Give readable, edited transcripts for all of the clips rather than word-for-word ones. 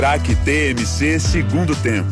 Craque TMC segundo tempo.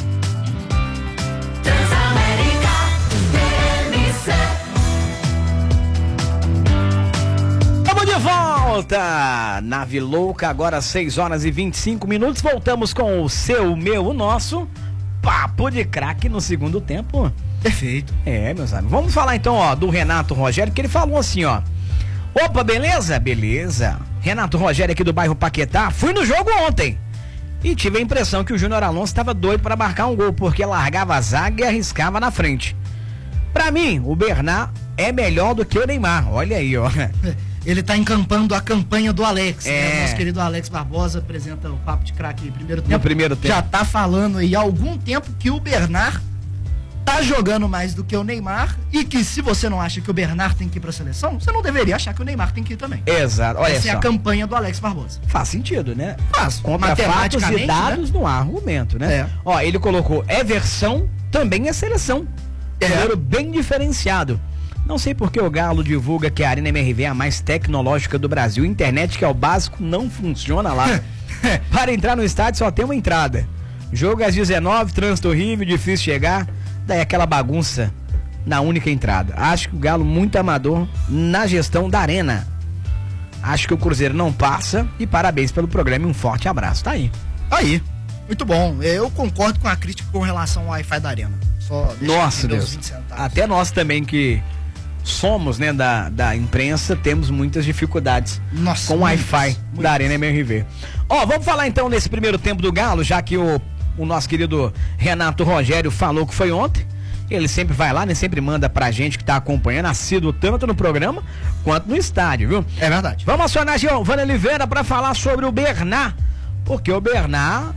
Estamos de volta! Nave Louca, agora 6h25. Voltamos com o seu, o meu, o nosso Papo de Craque no segundo tempo. Perfeito. Meus amigos. Vamos falar então, do Renato Rogério, que ele falou assim, Opa, beleza? Beleza. Renato Rogério aqui do bairro Paquetá. Fui no jogo ontem e tive a impressão que o Júnior Alonso estava doido para marcar um gol, porque largava a zaga e arriscava na frente. Pra mim, o Bernard é melhor do que o Neymar. Olha aí, Ele tá encampando a campanha do Alex, né? Nosso querido Alex Barbosa apresenta o Papo de Craque no primeiro tempo. Já tá falando aí há algum tempo que o Bernard tá jogando mais do que o Neymar e que se você não acha que o Bernard tem que ir pra seleção, você não deveria achar que o Neymar tem que ir também. Exato. Olha Essa é a campanha do Alex Barbosa. Faz sentido, né? Faz. Contra fatos e dados, né? No argumento, né? Ele colocou, versão, também é seleção. Número bem diferenciado. Não sei porque o Galo divulga que a Arena MRV é a mais tecnológica do Brasil. Internet, que é o básico, não funciona lá. Para entrar no estádio só tem uma entrada. Jogo às 19h, trânsito horrível, difícil chegar. Daí aquela bagunça na única entrada. Acho que o Galo muito amador na gestão da Arena. Acho que o Cruzeiro não passa e parabéns pelo programa e um forte abraço. Tá aí. Aí. Muito bom. Eu concordo com a crítica com relação ao Wi-Fi da Arena. Nossa, Deus. Até nós também que somos, né, da imprensa, temos muitas dificuldades com o Wi-Fi da Arena MRV. Vamos falar então nesse primeiro tempo do Galo, já que o nosso querido Renato Rogério falou que foi ontem. Ele sempre vai lá, né? Sempre manda pra gente que tá acompanhando, assíduo tanto no programa quanto no estádio, viu? É verdade. Vamos acionar Giovana Oliveira pra falar sobre o Bernard, porque o Bernard,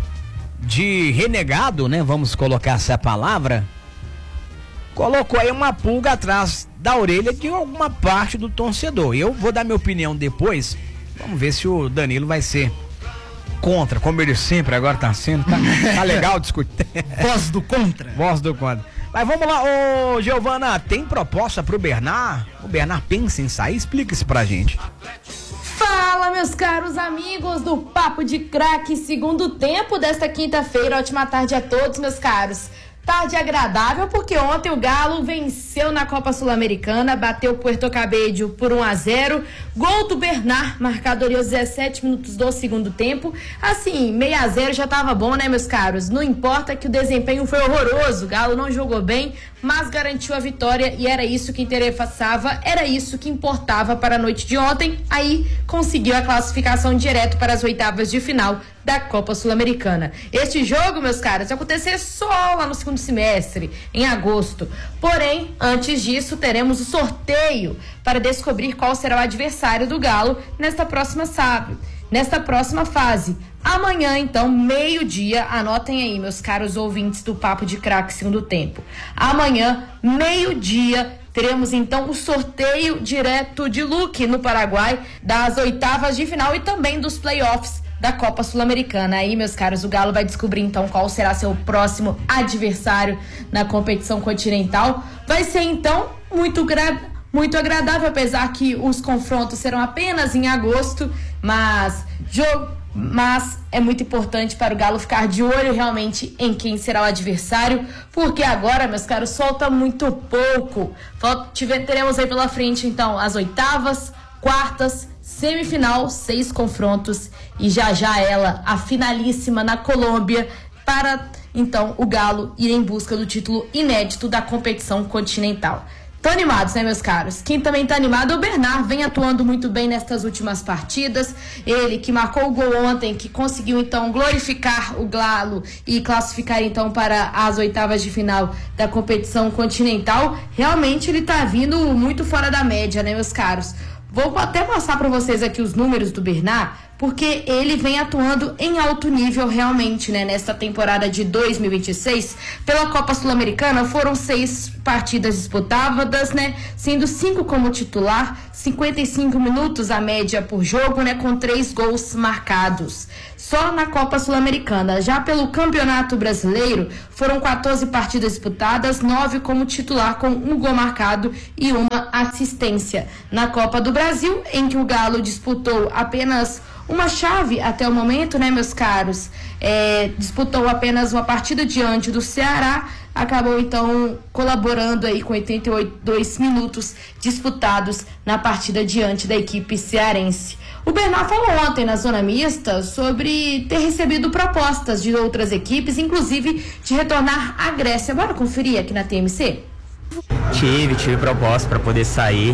de renegado, né? Vamos colocar essa palavra, colocou aí uma pulga atrás da orelha de alguma parte do torcedor. Eu vou dar minha opinião depois. Vamos ver se o Danilo vai ser contra, como ele sempre agora tá sendo. Tá legal discutir. Voz do contra. Mas vamos lá, Giovana, tem proposta pro Bernard? O Bernard pensa em sair? Explica isso pra gente. Fala, meus caros amigos do Papo de Craque, segundo tempo desta quinta-feira. Ótima tarde a todos, meus caros. Tarde agradável, porque ontem o Galo venceu na Copa Sul-Americana, bateu o Puerto Cabello por 1-0, gol do Bernard, marcado ali aos 17 minutos do segundo tempo. Assim, 6-0 já tava bom, né, meus caros? Não importa que o desempenho foi horroroso, o Galo não jogou bem, mas garantiu a vitória e era isso que interessava, era isso que importava para a noite de ontem. Aí conseguiu a classificação direto para as oitavas de final da Copa Sul-Americana. Este jogo, meus caros, vai acontecer só lá no segundo semestre, em agosto. Porém, antes disso, teremos o sorteio para descobrir qual será o adversário do Galo nesta próxima fase. Amanhã, então, meio-dia, anotem aí, meus caros ouvintes do Papo de Craque segundo tempo. Amanhã, meio-dia, teremos então o sorteio direto de Luque, no Paraguai, das oitavas de final e também dos playoffs da Copa Sul-Americana. Aí, meus caros, o Galo vai descobrir então qual será seu próximo adversário na competição continental. Vai ser então muito agradável, apesar que os confrontos serão apenas em agosto, mas é muito importante para o Galo ficar de olho realmente em quem será o adversário, porque agora, meus caros, falta muito pouco. Teremos aí pela frente então as oitavas, quartas, semifinal, 6 confrontos e já ela, a finalíssima na Colômbia, para então o Galo ir em busca do título inédito da competição continental. Estão animados, né, meus caros? Quem também tá animado é o Bernard, vem atuando muito bem nestas últimas partidas. Ele que marcou o gol ontem, que conseguiu então glorificar o Galo e classificar então para as oitavas de final da competição continental. Realmente ele tá vindo muito fora da média, né, meus caros? Vou até mostrar para vocês aqui os números do Bernard, porque ele vem atuando em alto nível realmente, né? Nesta temporada de 2026, pela Copa Sul-Americana, foram 6 partidas disputadas, né? Sendo 5 como titular, 55 minutos a média por jogo, né? Com 3 gols marcados. só na Copa Sul-Americana. Já pelo Campeonato Brasileiro, foram 14 partidas disputadas, 9 como titular, com um gol marcado e uma assistência. Na Copa do Brasil, em que o Galo disputou apenas uma chave até o momento, né, meus caros? Disputou apenas uma partida diante do Ceará, acabou então colaborando aí com 82 minutos disputados na partida diante da equipe cearense. O Bernard falou ontem na zona mista sobre ter recebido propostas de outras equipes, inclusive de retornar à Grécia. Bora conferir aqui na TMC? Tive proposta para poder sair.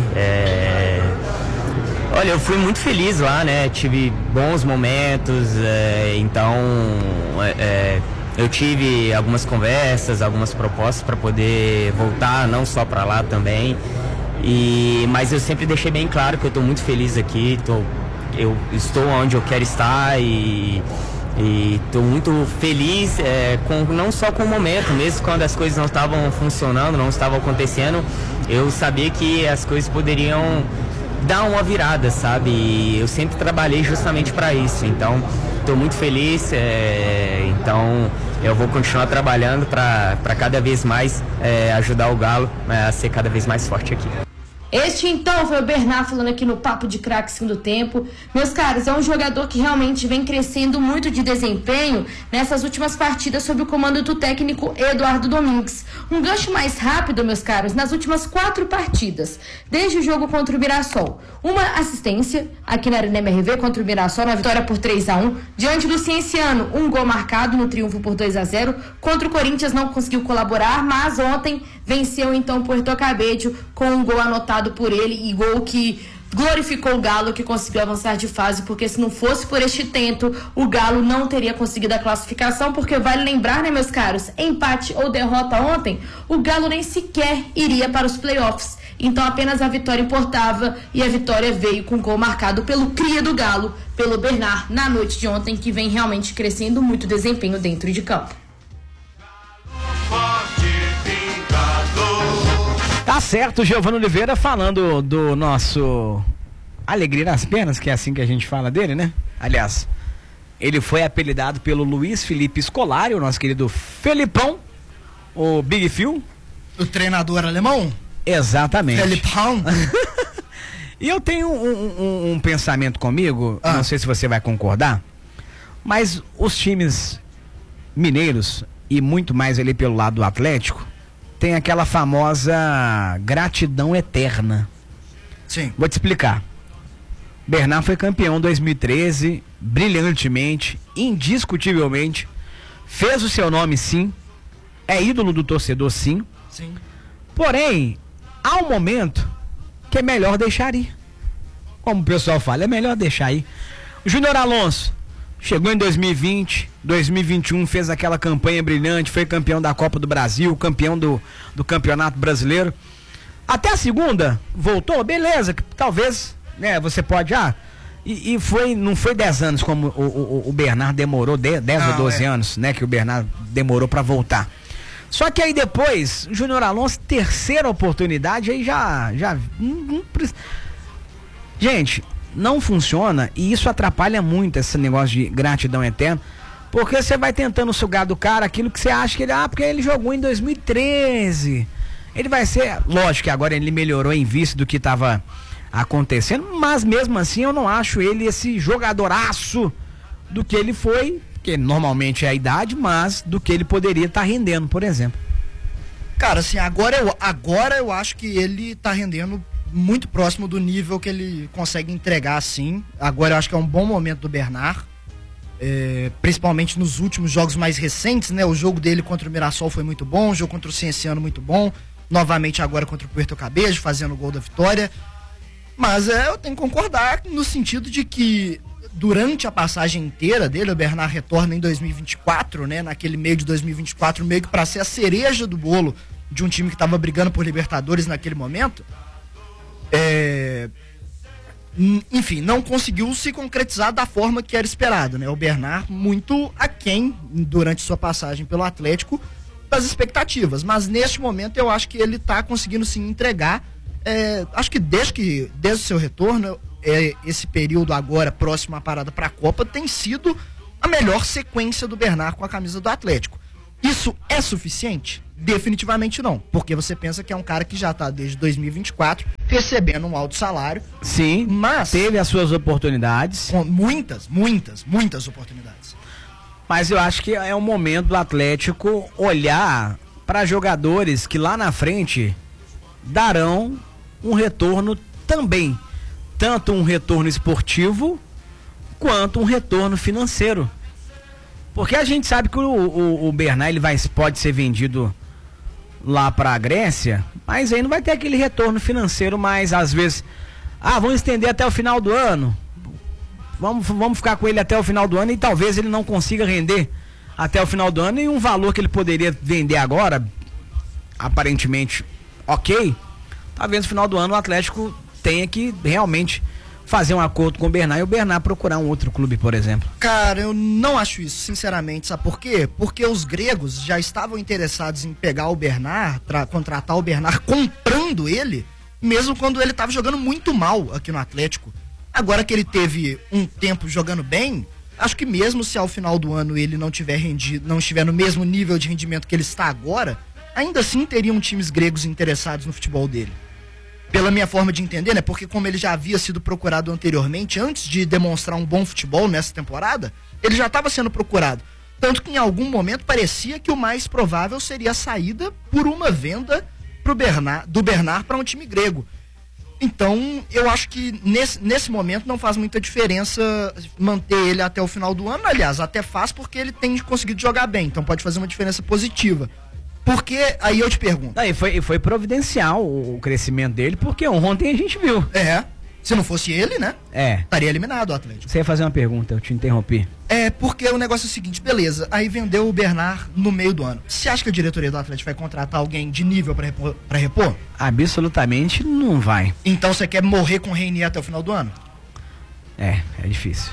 Olha, eu fui muito feliz lá, né? Tive bons momentos, então eu tive algumas conversas, algumas propostas para poder voltar, não só para lá também. Mas eu sempre deixei bem claro que eu estou muito feliz aqui, eu estou onde eu quero estar e estou muito feliz, não só com o momento, mesmo quando as coisas não estavam funcionando, não estavam acontecendo, eu sabia que as coisas poderiam dar uma virada, sabe? E eu sempre trabalhei justamente para isso, então estou muito feliz, então eu vou continuar trabalhando para cada vez mais ajudar o Galo a ser cada vez mais forte aqui. Este então foi o Bernard falando aqui no Papo de Craque segundo tempo. Meus caros, é um jogador que realmente vem crescendo muito de desempenho nessas últimas partidas sob o comando do técnico Eduardo Domingues. Um gancho mais rápido, meus caros, nas últimas 4 partidas, desde o jogo contra o Mirassol. Uma assistência aqui na Arena MRV contra o Mirassol, na vitória por 3-1. Diante do Cienciano, um gol marcado no triunfo por 2-0. Contra o Corinthians não conseguiu colaborar, mas ontem venceu então o Puerto Cabello com um gol anotado por ele e gol que glorificou o Galo, que conseguiu avançar de fase, porque se não fosse por este tento, o Galo não teria conseguido a classificação, porque vale lembrar, né, meus caros, empate ou derrota ontem, o Galo nem sequer iria para os playoffs. Então apenas a vitória importava, e a vitória veio com gol marcado pelo cria do Galo, pelo Bernard, na noite de ontem, que vem realmente crescendo muito desempenho dentro de campo. Tá certo, Giovano Oliveira falando do nosso Alegria nas Pernas, que é assim que a gente fala dele, né? Aliás, ele foi apelidado pelo Luiz Felipe Scolari, o nosso querido Felipão, o Big Phil. O treinador alemão? Exatamente. Felipão. E eu tenho um pensamento comigo, não sei se você vai concordar, mas os times mineiros, e muito mais ali pelo lado do Atlético, tem aquela famosa gratidão eterna. Sim. Vou te explicar. Bernard foi campeão em 2013, brilhantemente, indiscutivelmente, fez o seu nome sim, é ídolo do torcedor sim. Sim. Porém, há um momento que é melhor deixar ir. Como o pessoal fala, é melhor deixar ir. O Júnior Alonso chegou em 2020, 2021 fez aquela campanha brilhante, foi campeão da Copa do Brasil, campeão do Campeonato Brasileiro. Até a segunda, voltou, beleza, talvez, né, você pode, não foi 10 anos como o Bernard demorou, 10 ou 12 anos, né, que o Bernard demorou pra voltar. Só que aí depois, Júnior Alonso, terceira oportunidade, aí já gente, não funciona, e isso atrapalha muito esse negócio de gratidão eterna, porque você vai tentando sugar do cara aquilo que você acha que ele, porque ele jogou em 2013, ele vai ser, lógico que agora ele melhorou em vista do que estava acontecendo, mas mesmo assim eu não acho ele esse jogadoraço do que ele foi, que normalmente é a idade, mas do que ele poderia estar rendendo, por exemplo. Cara, assim, agora eu acho que ele tá rendendo muito próximo do nível que ele consegue entregar, assim. Agora eu acho que é um bom momento do Bernard, principalmente nos últimos jogos mais recentes, né? O jogo dele contra o Mirassol foi muito bom, o jogo contra o Cienciano muito bom, novamente agora contra o Puerto Cabello, fazendo o gol da vitória. Mas eu tenho que concordar no sentido de que durante a passagem inteira dele, o Bernard retorna em 2024, né? Naquele meio de 2024, meio que para ser a cereja do bolo de um time que estava brigando por Libertadores naquele momento. Enfim, não conseguiu se concretizar da forma que era esperado, né? O Bernard muito aquém durante sua passagem pelo Atlético das expectativas, mas neste momento eu acho que ele está conseguindo se entregar. Acho que desde o seu retorno, esse período agora próximo à parada para a Copa tem sido a melhor sequência do Bernard com a camisa do Atlético. Isso é suficiente? Definitivamente não, porque você pensa que é um cara que já está desde 2024 recebendo um alto salário. Sim, mas teve as suas oportunidades. Com muitas oportunidades. Mas eu acho que é o momento do Atlético olhar para jogadores que lá na frente darão um retorno também, tanto um retorno esportivo quanto um retorno financeiro. Porque a gente sabe que o Bernard pode ser vendido lá para a Grécia, mas aí não vai ter aquele retorno financeiro, mas às vezes, vamos estender até o final do ano, vamos ficar com ele até o final do ano e talvez ele não consiga render até o final do ano e um valor que ele poderia vender agora, aparentemente ok, talvez no final do ano o Atlético tenha que realmente fazer um acordo com o Bernard e o Bernard procurar um outro clube, por exemplo. Cara, eu não acho isso, sinceramente. Sabe por quê? Porque os gregos já estavam interessados em pegar o Bernard, contratar o Bernard comprando ele, mesmo quando ele estava jogando muito mal aqui no Atlético. Agora que ele teve um tempo jogando bem, acho que mesmo se ao final do ano ele não tiver rendido, não estiver no mesmo nível de rendimento que ele está agora, ainda assim teriam times gregos interessados no futebol dele. Pela minha forma de entender, né? Porque como ele já havia sido procurado anteriormente, antes de demonstrar um bom futebol nessa temporada, ele já estava sendo procurado. Tanto que em algum momento parecia que o mais provável seria a saída por uma venda do Bernard para um time grego. Então, eu acho que nesse momento não faz muita diferença manter ele até o final do ano. Aliás, até faz porque ele tem conseguido jogar bem, então pode fazer uma diferença positiva. Porque, aí eu te pergunto. Foi providencial o crescimento dele, porque ontem a gente viu. Se não fosse ele, né? Estaria eliminado o Atlético. Você ia fazer uma pergunta, eu te interrompi. Porque o negócio é o seguinte, beleza, aí vendeu o Bernard no meio do ano. Você acha que a diretoria do Atlético vai contratar alguém de nível pra repor? Absolutamente não vai. Então você quer morrer com o Reinier até o final do ano? É difícil.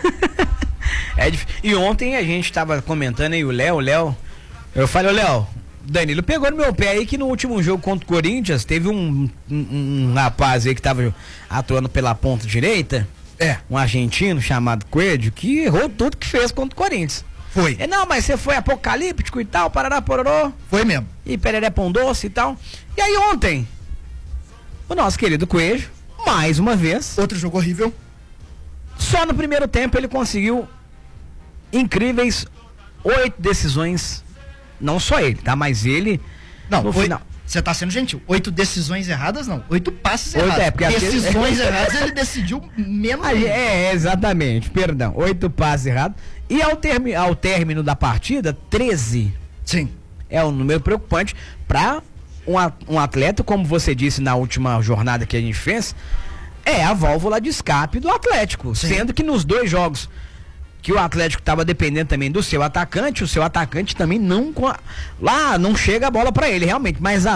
E ontem a gente tava comentando aí, o Léo, eu falei, Léo, Danilo pegou no meu pé aí que no último jogo contra o Corinthians teve um rapaz aí que tava atuando pela ponta direita, um argentino chamado Coelho, que errou tudo que fez contra o Corinthians. Foi. Não, mas você foi apocalíptico e tal, parará, pororô. Foi mesmo. E pereré pão doce e tal. E aí ontem, o nosso querido Coelho, mais uma vez. Outro jogo horrível. Só no primeiro tempo ele conseguiu incríveis 8 decisões. Não só ele, tá? Mas ele. Não, no final. Você tá sendo gentil. 8 decisões erradas, não. 8 passes errados. Decisões erradas, ele decidiu menos. Exatamente, perdão. 8 passes errados. E ao término da partida, 13. Sim. É um número preocupante para um atleta, como você disse na última jornada que a gente fez, é a válvula de escape do Atlético. Sim. Sendo que nos 2 jogos que o Atlético estava dependendo também do seu atacante, o seu atacante também não chega a bola para ele, realmente, mas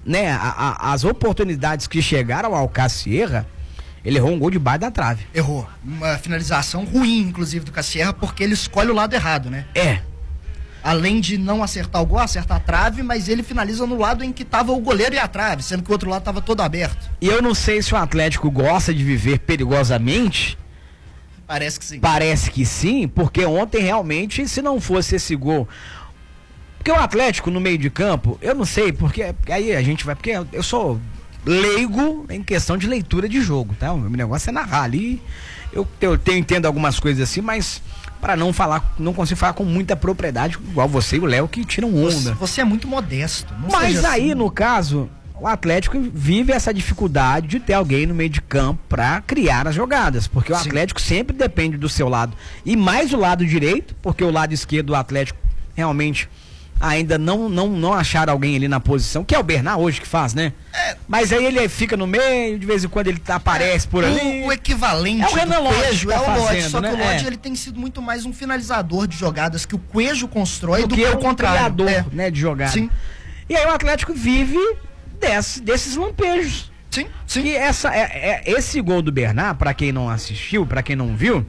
as oportunidades que chegaram ao Cassierra, ele errou um gol debaixo da trave. Errou, uma finalização ruim, inclusive, do Cassierra, porque ele escolhe o lado errado, né? Além de não acertar o gol, acertar a trave, mas ele finaliza no lado em que estava o goleiro e a trave, sendo que o outro lado estava todo aberto. E eu não sei se o Atlético gosta de viver perigosamente. Parece que sim. Parece que sim, porque ontem realmente, se não fosse esse gol. Porque o Atlético no meio de campo, eu não sei, porque aí a gente vai. Porque eu sou leigo em questão de leitura de jogo, tá? O meu negócio é narrar ali. Eu entendo algumas coisas assim, mas para não consigo falar com muita propriedade, igual você e o Léo, que tiram onda. Você é muito modesto. Mas aí, no caso, o Atlético vive essa dificuldade de ter alguém no meio de campo para criar as jogadas, porque o Atlético sempre depende do seu lado, e mais o lado direito, porque o lado esquerdo do Atlético realmente ainda não acharam alguém ali na posição, que é o Bernard hoje que faz, né? Mas aí ele fica no meio, de vez em quando ele aparece por ali. O equivalente do Coelho é o Lodge, só que o Lodge ele tem sido muito mais um finalizador de jogadas que o Coelho constrói do que o contrário. Criador, né, de jogada. Sim. E aí o Atlético vive desses lampejos. Sim. Que esse gol do Bernard, pra quem não assistiu, pra quem não viu,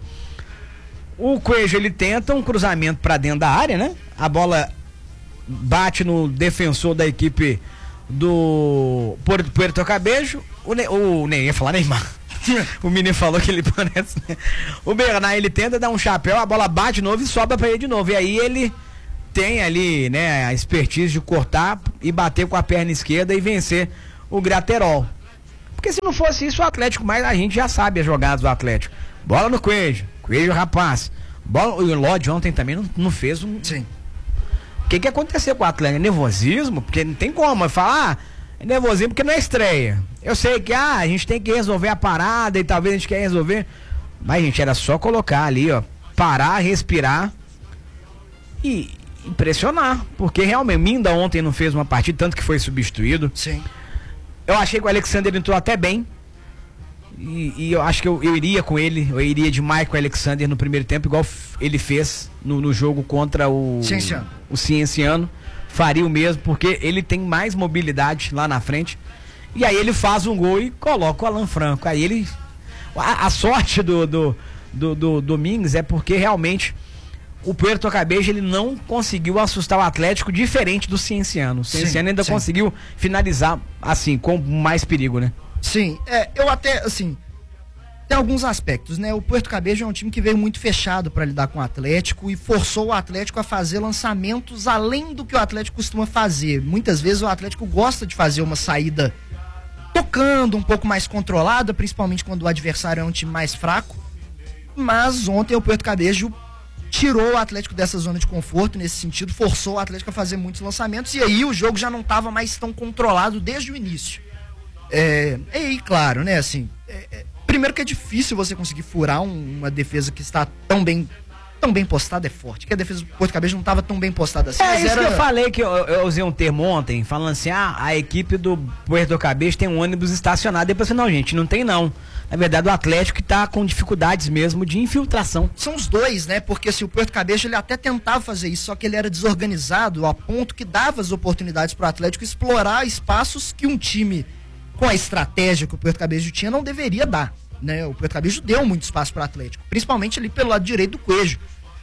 o Coelho ele tenta um cruzamento pra dentro da área, né? A bola bate no defensor da equipe do Puerto Cabello, o Ney ia falar Neymar. O menino falou que ele parece, né? O Bernard, ele tenta dar um chapéu, a bola bate de novo e sobra pra ele de novo. E aí ele tem ali, né, a expertise de cortar e bater com a perna esquerda e vencer o Graterol. Porque se não fosse isso, o Atlético, mas a gente já sabe as jogadas do Atlético. Bola no Coelho rapaz. Bola, o Lodge ontem também não fez um... Sim. O que aconteceu com o Atlético? Nervosismo? Porque não tem como falar, é nervosismo porque não é estreia. Eu sei que a gente tem que resolver a parada e talvez a gente quer resolver, mas gente, era só colocar ali, ó, parar, respirar e impressionar, porque realmente Minda ontem não fez uma partida, tanto que foi substituído. Sim. Eu achei que o Alexander entrou até bem e eu acho que eu iria com ele, eu iria de Michael Alexander no primeiro tempo, igual ele fez no jogo contra o Cienciano. Faria o mesmo, porque ele tem mais mobilidade lá na frente. E aí ele faz um gol e coloca o Alan Franco. Aí ele... A sorte do Domingues é porque realmente o Puerto Cabello ele não conseguiu assustar o Atlético, diferente do Cienciano. O Cienciano ainda conseguiu finalizar assim, com mais perigo, né? Sim, eu até, assim, tem alguns aspectos, né? O Puerto Cabello é um time que veio muito fechado para lidar com o Atlético e forçou o Atlético a fazer lançamentos além do que o Atlético costuma fazer. Muitas vezes o Atlético gosta de fazer uma saída tocando, um pouco mais controlada, principalmente quando o adversário é um time mais fraco. Mas ontem o Puerto Cabello tirou o Atlético dessa zona de conforto, nesse sentido, forçou o Atlético a fazer muitos lançamentos e aí o jogo já não estava mais tão controlado desde o início. E claro, né, assim, primeiro que é difícil você conseguir furar uma defesa que está tão bem postada, é forte, que a defesa do Puerto Cabello não estava tão bem postada assim. Mas isso que eu falei, que eu usei um termo ontem, falando assim, a equipe do Puerto Cabello tem um ônibus estacionado, depois eu falei, não gente, não tem não. Na verdade o Atlético está com dificuldades mesmo de infiltração. São os dois, né, porque assim, o Puerto Cabello ele até tentava fazer isso, só que ele era desorganizado a ponto que dava as oportunidades para o Atlético explorar espaços que um time com a estratégia que o Puerto Cabello tinha não deveria dar, né? O Puerto Cabello deu muito espaço para o Atlético, principalmente ali pelo lado direito do Coelho.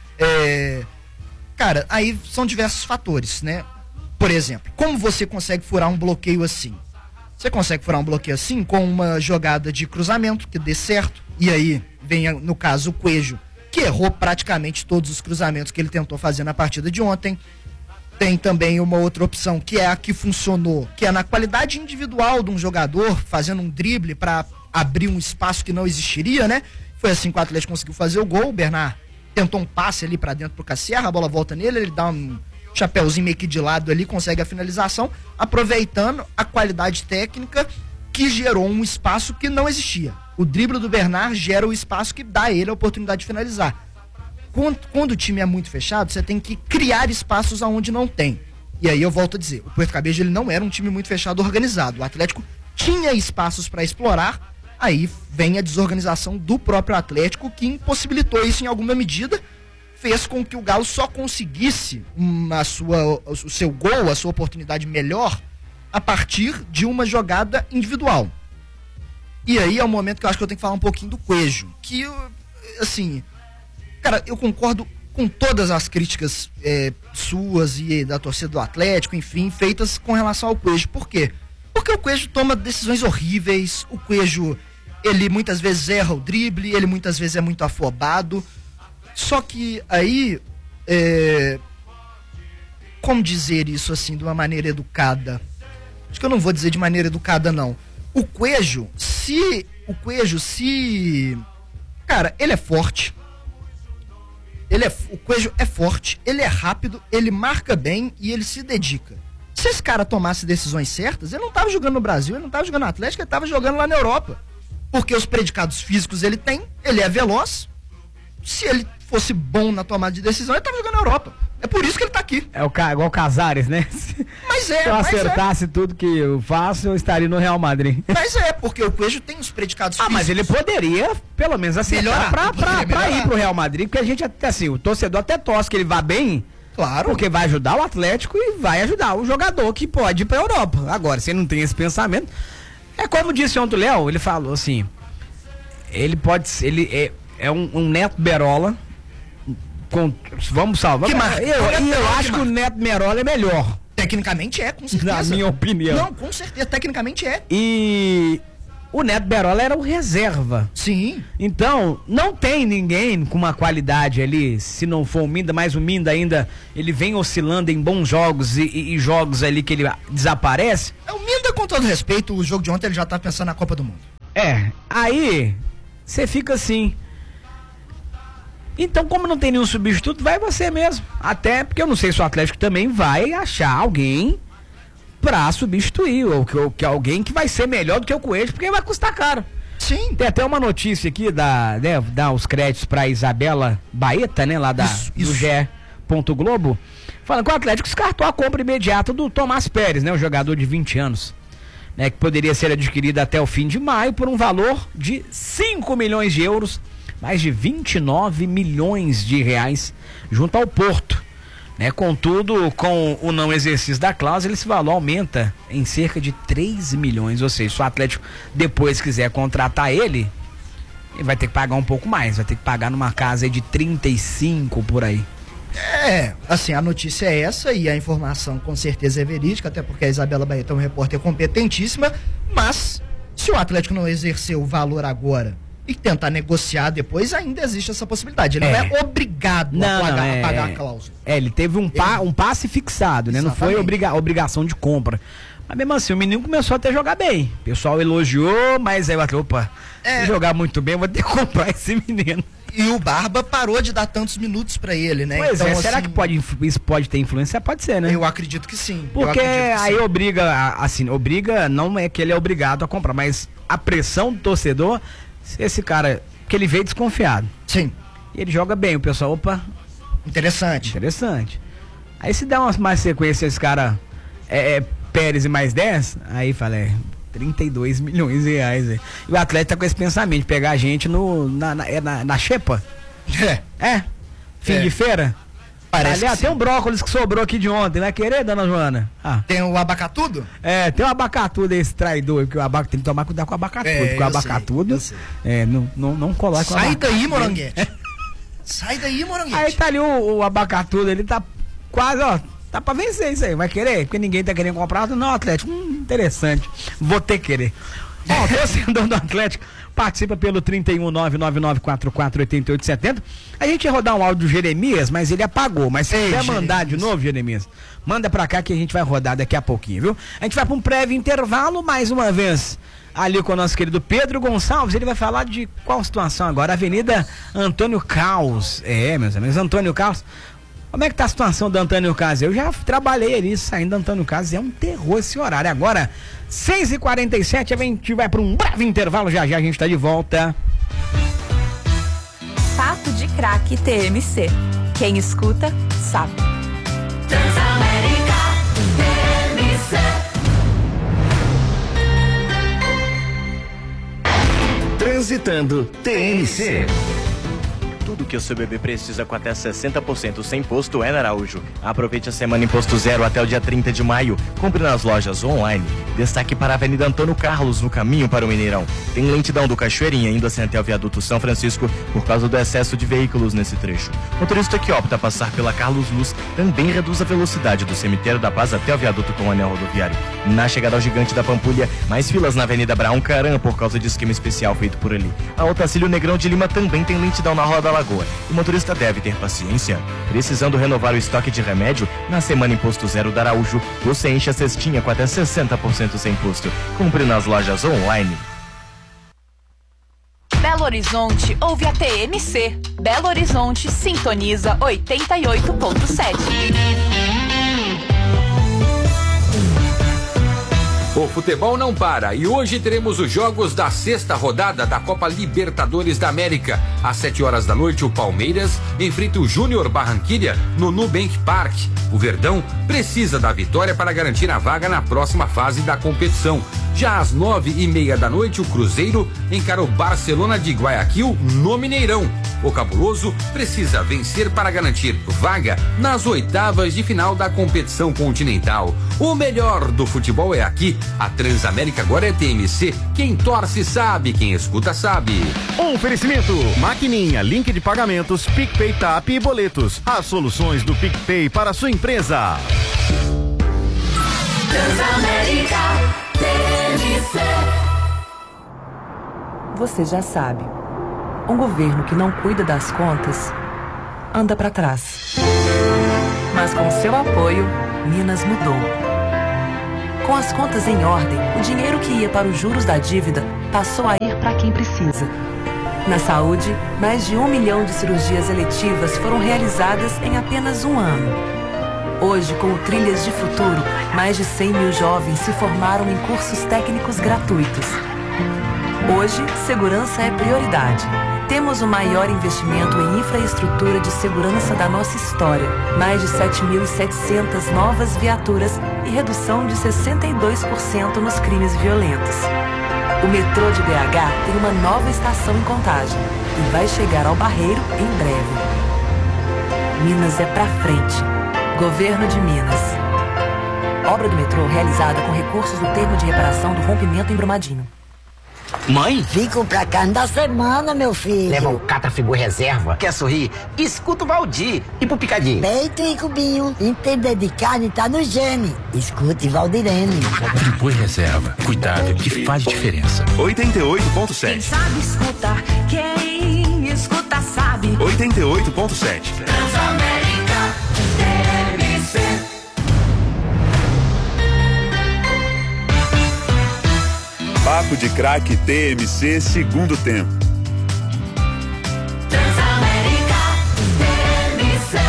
Cara, aí são diversos fatores, né? Por exemplo, como você consegue furar um bloqueio assim? Você consegue furar um bloqueio assim com uma jogada de cruzamento que dê certo, e aí vem, no caso, o Coelho, que errou praticamente todos os cruzamentos que ele tentou fazer na partida de ontem. Tem também uma outra opção, que é a que funcionou, que é na qualidade individual de um jogador, fazendo um drible para abrir um espaço que não existiria, né? Foi assim que o Atlético conseguiu fazer o gol. O Bernard tentou um passe ali para dentro pro Cassierra, a bola volta nele, ele dá um chapéuzinho meio que de lado ali, consegue a finalização, aproveitando a qualidade técnica que gerou um espaço que não existia. O drible do Bernard gera o espaço que dá a ele a oportunidade de finalizar. Quando o time é muito fechado, você tem que criar espaços aonde não tem. E aí eu volto a dizer, o Puerto Cabello ele não era um time muito fechado, organizado. O Atlético tinha espaços para explorar, aí vem a desorganização do próprio Atlético, que impossibilitou isso em alguma medida, fez com que o Galo só conseguisse o seu gol, a sua oportunidade melhor, a partir de uma jogada individual. E aí é o momento que eu acho que eu tenho que falar um pouquinho do Coelho, que, assim... Cara, eu concordo com todas as críticas suas e da torcida do Atlético, enfim, feitas com relação ao Coelho. Por quê? Porque o Coelho toma decisões horríveis, o Coelho, ele muitas vezes erra o drible, ele muitas vezes é muito afobado. Só que aí, como dizer isso assim, de uma maneira educada? Acho que eu não vou dizer de maneira educada, não. O Coelho, cara, ele é forte. O Coelho é forte, ele é rápido, ele marca bem e ele se dedica. Se esse cara tomasse decisões certas, ele não estava jogando no Brasil, ele não estava jogando no Atlético, ele estava jogando lá na Europa. Porque os predicados físicos ele tem, ele é veloz. Se ele fosse bom na tomada de decisão, ele estava jogando na Europa. É por isso que ele está aqui. É igual o Casares, né? Se eu acertasse tudo que eu faço, eu estaria no Real Madrid. Mas porque o Coelho tem os predicados físicos. Mas ele poderia, pelo menos, acertar pra ir pro Real Madrid, porque a gente, assim, o torcedor até torce que ele vá bem. Claro. Porque vai ajudar o Atlético e vai ajudar o jogador que pode ir pra Europa. Agora, se ele não tem esse pensamento, é como disse ontem o Léo, ele falou assim, ele é um Neto Berola, vamos salvar. Eu acho que o Neto Berola é melhor. Tecnicamente com certeza. Na minha opinião. Não, com certeza, tecnicamente é. E o Neto Berola era o reserva. Sim. Então, não tem ninguém com uma qualidade ali, se não for o Minda, mas o Minda ainda, ele vem oscilando em bons jogos e jogos ali que ele desaparece. O Minda, com todo respeito, o jogo de ontem ele já tá pensando na Copa do Mundo. Aí, você fica assim. Então, como não tem nenhum substituto, vai você mesmo. Até porque eu não sei se o Atlético também vai achar alguém pra substituir, ou que alguém que vai ser melhor do que o Coelho, porque vai custar caro. Sim. Tem até uma notícia aqui, dá os créditos pra Isabela Baeta, né, lá do GE. Globo, falando que o Atlético descartou a compra imediata do Tomás Pérez, né, um jogador de 20 anos, né, que poderia ser adquirido até o fim de maio por um valor de 5 milhões de euros, mais de 29 milhões de reais, junto ao Porto. Né? Contudo, com o não exercício da cláusula, esse valor aumenta em cerca de 3 milhões. Ou seja, se o Atlético depois quiser contratar ele vai ter que pagar um pouco mais. Vai ter que pagar numa casa aí de 35 por aí. Assim, a notícia é essa e a informação com certeza é verídica, até porque a Isabela Baeta é uma repórter competentíssima, mas se o Atlético não exercer o valor agora e tentar negociar depois, ainda existe essa possibilidade. Ele não é obrigado a pagar a cláusula. Ele teve um passe fixado, né? Exatamente. Não foi obrigação de compra. Mas mesmo assim, o menino começou até a jogar bem. O pessoal elogiou, mas aí o Atlético, se jogar muito bem, eu vou ter que comprar esse menino. E o Barba parou de dar tantos minutos pra ele, né? Pois então, será que isso pode ter influência? Pode ser, né? Eu acredito que sim. Porque aí obriga, não é que ele é obrigado a comprar, mas a pressão do torcedor, esse cara, que ele veio desconfiado. Sim. E ele joga bem, o pessoal, Interessante. Aí se der mais sequência, esse cara, Pérez e mais 10, aí fala, 32 milhões de reais. E o Atlético tá com esse pensamento de pegar a gente na xepa. Fim de feira. Parece ali, tem um brócolis que sobrou aqui de ontem, vai querer, dona Joana? Tem o abacatudo? Tem o abacatudo, esse traidor, porque o abacatudo tem que tomar cuidado com o abacatudo, porque o abacatudo não coloca. Sai daí, Moranguete. Sai daí, Moranguete. Aí tá ali o abacatudo, ele tá quase, tá pra vencer isso aí, vai querer? Porque ninguém tá querendo comprar, não, Atlético, interessante, vou ter que querer. Torcedor do Atlético, participa pelo 31999448870. A gente ia rodar um áudio do Jeremias, mas ele apagou. Mas se quiser mandar de novo, Jeremias, manda pra cá que a gente vai rodar daqui a pouquinho, viu? A gente vai pra um breve intervalo, mais uma vez, ali com o nosso querido Pedro Gonçalves. Ele vai falar de qual situação agora? Avenida Antônio Caos. Meus amigos, Antônio Caos. Como é que tá a situação do Antônio Caos? Eu já trabalhei ali, saindo do Antônio Caos, é um terror esse horário. Agora, 6h47, a gente vai para um breve intervalo, já a gente tá de volta. Papo de Craque TMC. Quem escuta, sabe. Transamérica TMC. Transitando TMC. Tudo que o seu bebê precisa com até 60% sem imposto é na Araújo. Aproveite a semana Imposto Zero até o dia 30 de maio. Compre nas lojas online. Destaque para a Avenida Antônio Carlos, no caminho para o Mineirão. Tem lentidão do Cachoeirinha indo assim até o viaduto São Francisco por causa do excesso de veículos nesse trecho. O motorista que opta passar pela Carlos Luz também reduz a velocidade do Cemitério da Paz até o viaduto com o anel rodoviário. Na chegada ao Gigante da Pampulha, mais filas na Avenida Abraão Caran por causa de esquema especial feito por ali. A Otacílio Negrão de Lima também tem lentidão na Rua da Lagoa. O motorista deve ter paciência. Precisando renovar o estoque de remédio? Na semana Imposto Zero da Araújo, você enche a cestinha com até 60% sem imposto. Compre nas lojas online. Belo Horizonte ouve a TMC. Belo Horizonte sintoniza 88.7. O futebol não para e hoje teremos os jogos da sexta rodada da Copa Libertadores da América. Às 7 horas da noite, o Palmeiras enfrenta o Júnior Barranquilla no Nubank Park. O Verdão precisa da vitória para garantir a vaga na próxima fase da competição. Já às 9h30 da noite, o Cruzeiro encara o Barcelona de Guayaquil no Mineirão. O Cabuloso precisa vencer para garantir vaga nas oitavas de final da competição continental. O melhor do futebol é aqui. A Transamérica agora é TMC. Quem torce sabe, quem escuta sabe. Oferecimento: Maquininha, link de pagamentos, PicPay, TAP e boletos. As soluções do PicPay para a sua empresa. Transamérica TMC. você já sabe. Um governo que não cuida das contas anda para trás. Mas com seu apoio, Minas mudou. Com as contas em ordem, o dinheiro que ia para os juros da dívida passou a ir para quem precisa. Na saúde, mais de 1 milhão de cirurgias eletivas foram realizadas em apenas um ano. Hoje, com o Trilhas de Futuro, mais de 100 mil jovens se formaram em cursos técnicos gratuitos. Hoje, segurança é prioridade. Temos o maior investimento em infraestrutura de segurança da nossa história. Mais de 7.700 novas viaturas e redução de 62% nos crimes violentos. O metrô de BH tem uma nova estação em Contagem e vai chegar ao Barreiro em breve. Minas é pra frente. Governo de Minas. Obra do metrô realizada com recursos do termo de reparação do rompimento em Brumadinho. Mãe? Fico pra carne da semana, meu filho. Leva o Catrafigur Reserva. Quer sorrir? Escuta o Valdir. E pro Picadinho? Peito e cubinho. Entender de carne tá no gene. Escute Valdirene. Catrafigur Reserva. Cuidado que faz diferença. 88.7. Quem sabe escutar, quem escuta sabe. 88.7. Transamérica TMC. Papo de Craque TMC, segundo tempo. Transamérica TMC.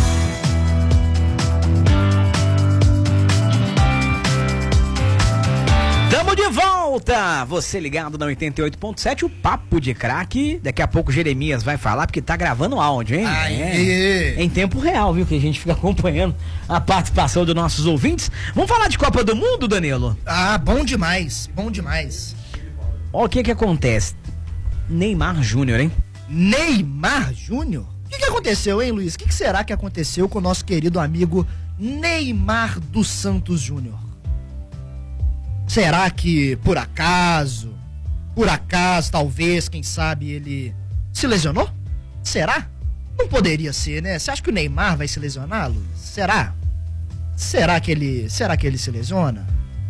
Tamo de volta! Você ligado na 88.7, o Papo de Craque. Daqui a pouco o Jeremias vai falar, porque tá gravando áudio, hein? Em tempo real, viu? Que a gente fica acompanhando a participação dos nossos ouvintes. Vamos falar de Copa do Mundo, Danilo? Ah, bom demais, bom demais. Olha o que acontece. Neymar Júnior, hein? Neymar Júnior? O que aconteceu, hein, Luiz? O que será que aconteceu com o nosso querido amigo Neymar dos Santos Júnior? Será que, por acaso, talvez, quem sabe, ele se lesionou? Será? Não poderia ser, né? Você acha que o Neymar vai se lesionar, Luiz? Será? Será que ele se lesiona?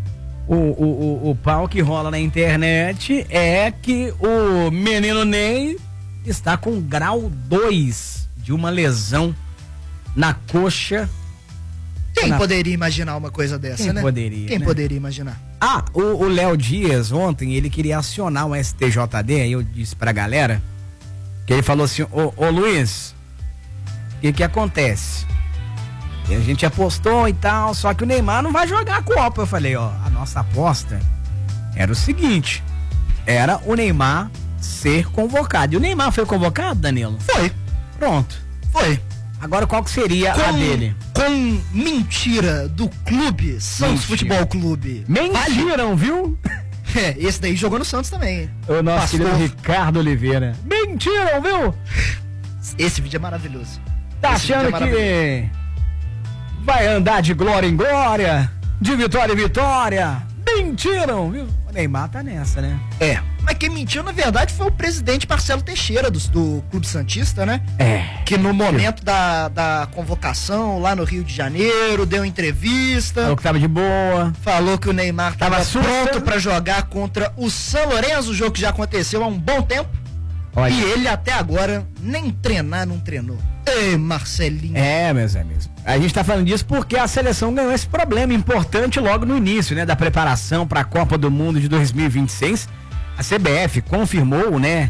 O pau que rola na internet é que o menino Ney está com grau 2 de uma lesão na coxa. Quem poderia imaginar uma coisa dessa, né? Quem poderia imaginar? Ah, o Léo Dias, ontem, ele queria acionar o STJD, aí eu disse pra galera, que ele falou assim, ô Luiz, o que acontece? E a gente apostou e tal, só que o Neymar não vai jogar a Copa. Eu falei, ó, a nossa aposta era o seguinte, era o Neymar ser convocado. E o Neymar foi convocado, Danilo? Foi. Pronto. Foi. Agora qual que seria a dele? Com mentira do clube, Santos Futebol Clube. Mentiram, viu? É, esse daí jogou no Santos também. O nosso querido Ricardo Oliveira. Mentiram, viu? Esse vídeo é maravilhoso. Tá achando que vai andar de glória em glória, de vitória em vitória? Mentiram, viu? O Neymar tá nessa, né? É. Mas quem mentiu, na verdade, foi o presidente Marcelo Teixeira do Clube Santista, né? É. Que no momento da convocação, lá no Rio de Janeiro, deu entrevista. Falou que tava de boa. Falou que o Neymar tava pronto pra jogar contra o São Lourenço, o jogo que já aconteceu há um bom tempo. Olha. E ele até agora nem treinar não treinou. Ei, Marcelinho. É, meus amigos. A gente tá falando disso porque a seleção ganhou esse problema importante logo no início, né? Da preparação para a Copa do Mundo de 2026. A CBF confirmou, né?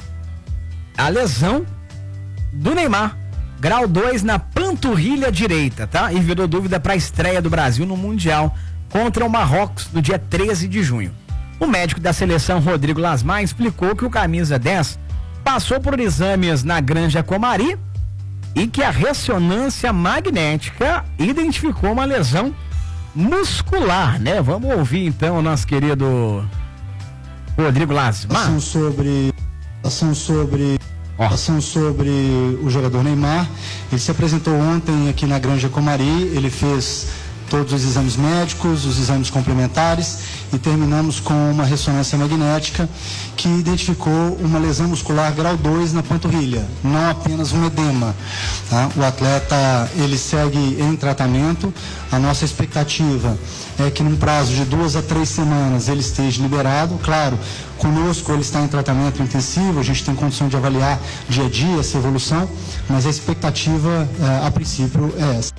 A lesão do Neymar. Grau 2 na panturrilha direita, tá? E virou dúvida para a estreia do Brasil no Mundial contra o Marrocos no dia 13 de junho. O médico da seleção, Rodrigo Lasmar, explicou que o camisa 10 passou por exames na Granja Comari e que a ressonância magnética identificou uma lesão muscular, né? Vamos ouvir então o nosso querido Rodrigo Lasmar. Ação sobre o jogador Neymar. Ele se apresentou ontem aqui na Granja Comari, ele fez todos os exames médicos, os exames complementares e terminamos com uma ressonância magnética que identificou uma lesão muscular grau 2 na panturrilha, não apenas um edema. Tá? O atleta ele segue em tratamento. A nossa expectativa é que num prazo de 2 a 3 semanas ele esteja liberado. Claro, conosco ele está em tratamento intensivo, a gente tem condição de avaliar dia a dia essa evolução, mas a expectativa a princípio é essa.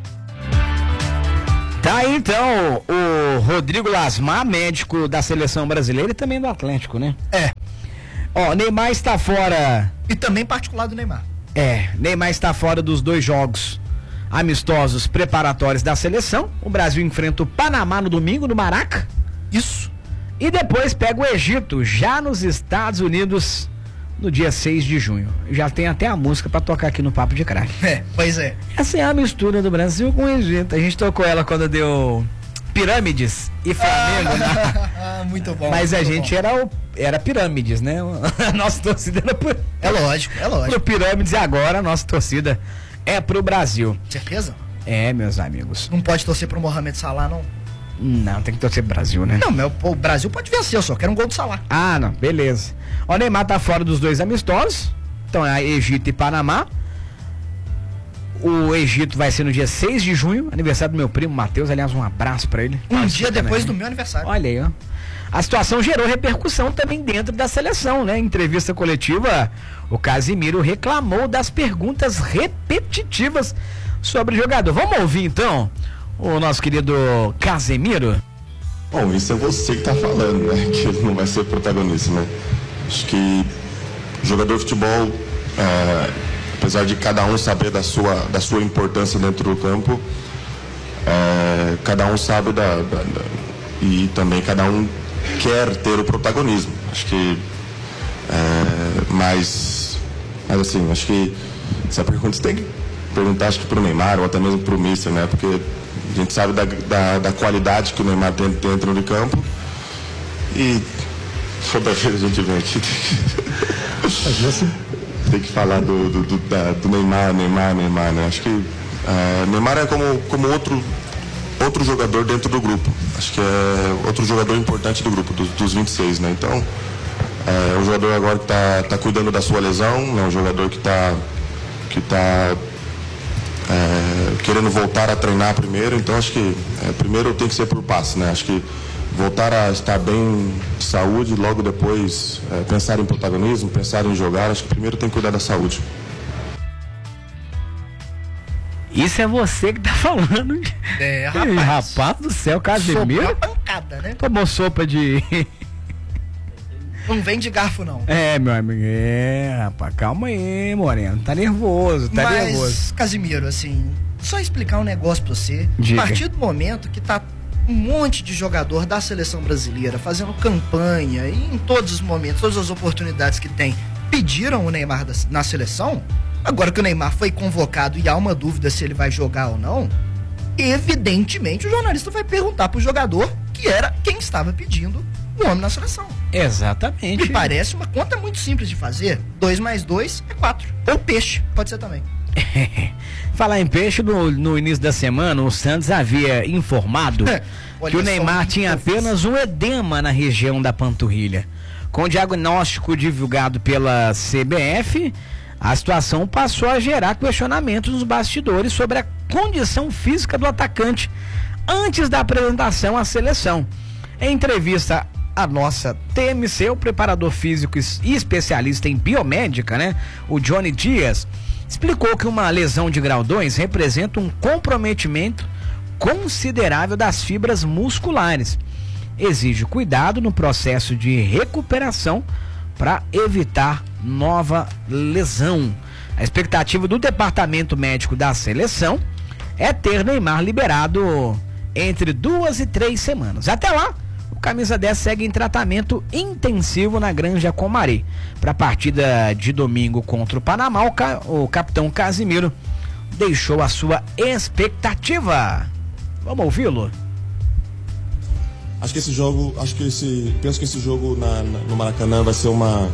Tá aí então o Rodrigo Lasmar, médico da seleção brasileira e também do Atlético, né? Ó, Neymar está fora. E também particular do Neymar. Neymar está fora dos 2 jogos amistosos preparatórios da seleção. O Brasil enfrenta o Panamá no domingo, no Maraca. Isso. E depois pega o Egito, já nos Estados Unidos, no dia 6 de junho. Já tem até a música pra tocar aqui no Papo de Craque. Pois é. Essa é a mistura do Brasil com o Egito. A gente tocou ela quando deu Pirâmides e Flamengo, né? Muito bom. Mas muito a gente era Pirâmides, né? A nossa torcida era por... É lógico. Pro Pirâmides, e agora a nossa torcida é pro Brasil. Certeza? Meus amigos. Não pode torcer pro Mohamed Salah, não? Não, tem que torcer pro Brasil, né? Não, o Brasil pode vencer, eu só quero um gol do Salah. Ah, não, beleza. O Neymar tá fora dos 2 amistosos. Então é Egito e Panamá. O Egito vai ser no dia 6 de junho, aniversário do meu primo Matheus. Aliás, um abraço pra ele. Um dia depois do meu aniversário. Olha aí, ó. A situação gerou repercussão também dentro da seleção, né? Em entrevista coletiva, o Casemiro reclamou das perguntas repetitivas sobre o jogador. Vamos ouvir então o nosso querido Casemiro? Bom, isso é você que tá falando, né? Que ele não vai ser protagonista, né? Acho que o jogador de futebol, apesar de cada um saber da sua importância dentro do campo, cada um sabe e também cada um quer ter o protagonismo. Acho que mas assim, acho que essa pergunta você tem que perguntar, acho que pro Neymar ou até mesmo pro Mister, né? Porque a gente sabe da qualidade que o Neymar tem dentro do campo e toda vez a gente vem aqui tem que falar do Neymar, né? Acho que Neymar é como outro jogador dentro do grupo. Acho que é outro jogador importante do grupo, dos 26, né? Então, é um jogador agora que tá cuidando da sua lesão, é um jogador que tá querendo voltar a treinar primeiro. Então, acho que primeiro tem que ser por passo, né? Acho que voltar a estar bem de saúde, logo depois pensar em protagonismo, pensar em jogar. Acho que primeiro tem que cuidar da saúde. Isso é você que tá falando. Rapaz do céu, Casemiro. Sopa pancada, né? Tomou sopa de... Não vem de garfo, não. Meu amigo. Rapaz, calma aí, Moreno. Tá nervoso, nervoso. Casemiro, assim, só explicar um negócio pra você. Diga. A partir do momento que tá um monte de jogador da seleção brasileira fazendo campanha e em todos os momentos, todas as oportunidades que tem, pediram o Neymar na seleção. Agora que o Neymar foi convocado e há uma dúvida se ele vai jogar ou não, evidentemente o jornalista vai perguntar pro jogador que era quem estava pedindo o homem na seleção. Exatamente. Me parece uma conta muito simples de fazer. 2 mais 2 é 4. Ou peixe, pode ser também. Falar em peixe, no início da semana, o Santos havia informado que o Neymar tinha apenas um edema na região da panturrilha. Com o diagnóstico divulgado pela CBF, a situação passou a gerar questionamentos nos bastidores sobre a condição física do atacante antes da apresentação à seleção. Em entrevista à nossa TMC, o preparador físico e especialista em biomédica, né, o Johnny Dias, explicou que uma lesão de grau 2 representa um comprometimento considerável das fibras musculares. Exige cuidado no processo de recuperação para evitar nova lesão. A expectativa do departamento médico da seleção é ter Neymar liberado entre 2 e 3 semanas. Até lá, o camisa 10 segue em tratamento intensivo na Granja Comari. Para a partida de domingo contra o Panamá, o capitão Casemiro deixou a sua expectativa. Vamos ouvi-lo? Penso que esse jogo no Maracanã vai ser uma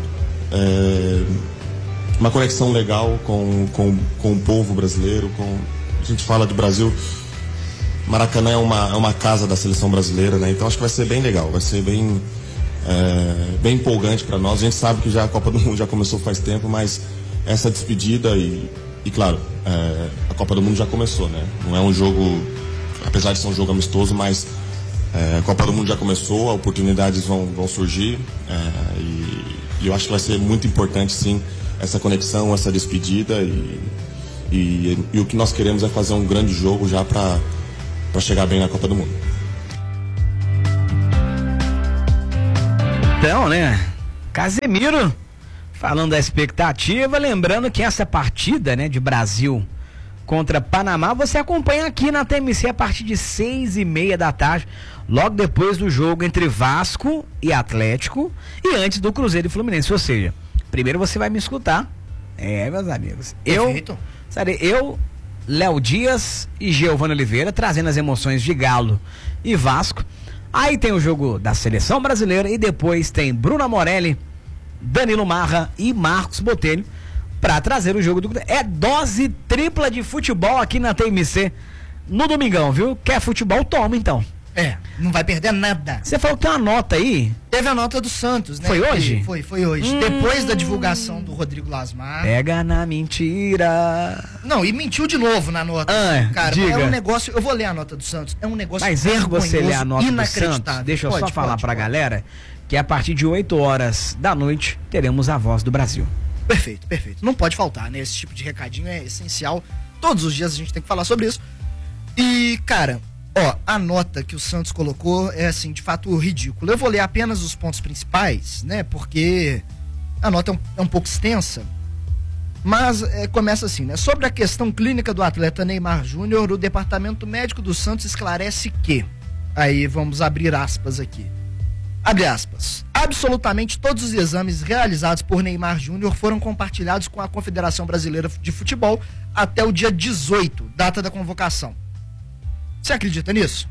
conexão legal com o povo brasileiro. A gente fala do Brasil, Maracanã é uma casa da seleção brasileira, né? Então acho que vai ser bem legal, vai ser bem empolgante para nós. A gente sabe que já a Copa do Mundo já começou faz tempo, mas essa despedida e claro, a Copa do Mundo já começou, né? Não é um jogo, apesar de ser um jogo amistoso, mas a Copa do Mundo já começou, oportunidades vão surgir e eu acho que vai ser muito importante, sim, essa conexão, essa despedida e o que nós queremos é fazer um grande jogo já para chegar bem na Copa do Mundo. Então, né, Casemiro falando da expectativa, lembrando que essa partida, né, de Brasil contra Panamá, você acompanha aqui na TMC a partir de 6:30 da tarde, logo depois do jogo entre Vasco e Atlético e antes do Cruzeiro e Fluminense. Ou seja, primeiro você vai me escutar, meus amigos. Eu, Léo Dias e Giovana Oliveira trazendo as emoções de Galo e Vasco. Aí tem o jogo da seleção brasileira e depois tem Bruna Morelli, Danilo Marra e Marcos Botelho pra trazer o jogo do... É dose tripla de futebol aqui na TMC no domingão, viu? Quer futebol? Toma então. Não vai perder nada. Você falou que tem uma nota aí? Teve a nota do Santos, né? Foi hoje? Foi hoje. Depois da divulgação do Rodrigo Lasmar. Pega na mentira. Não, e mentiu de novo na nota. Cara, diga. É um negócio... Eu vou ler a nota do Santos. É um negócio Mas antes de você ler a nota do Santos, deixa eu só falar pra galera que a partir de 8 horas da noite teremos a Voz do Brasil. Perfeito. Não pode faltar, né? Esse tipo de recadinho é essencial. Todos os dias a gente tem que falar sobre isso. E, cara... a nota que o Santos colocou é, assim, de fato ridícula. Eu vou ler apenas os pontos principais, né? Porque a nota é um pouco extensa. Mas começa assim, né? Sobre a questão clínica do atleta Neymar Júnior, o departamento médico do Santos esclarece que... Aí vamos abrir aspas aqui. Abre aspas. Absolutamente todos os exames realizados por Neymar Júnior foram compartilhados com a Confederação Brasileira de Futebol até o dia 18, data da convocação. Você acredita nisso?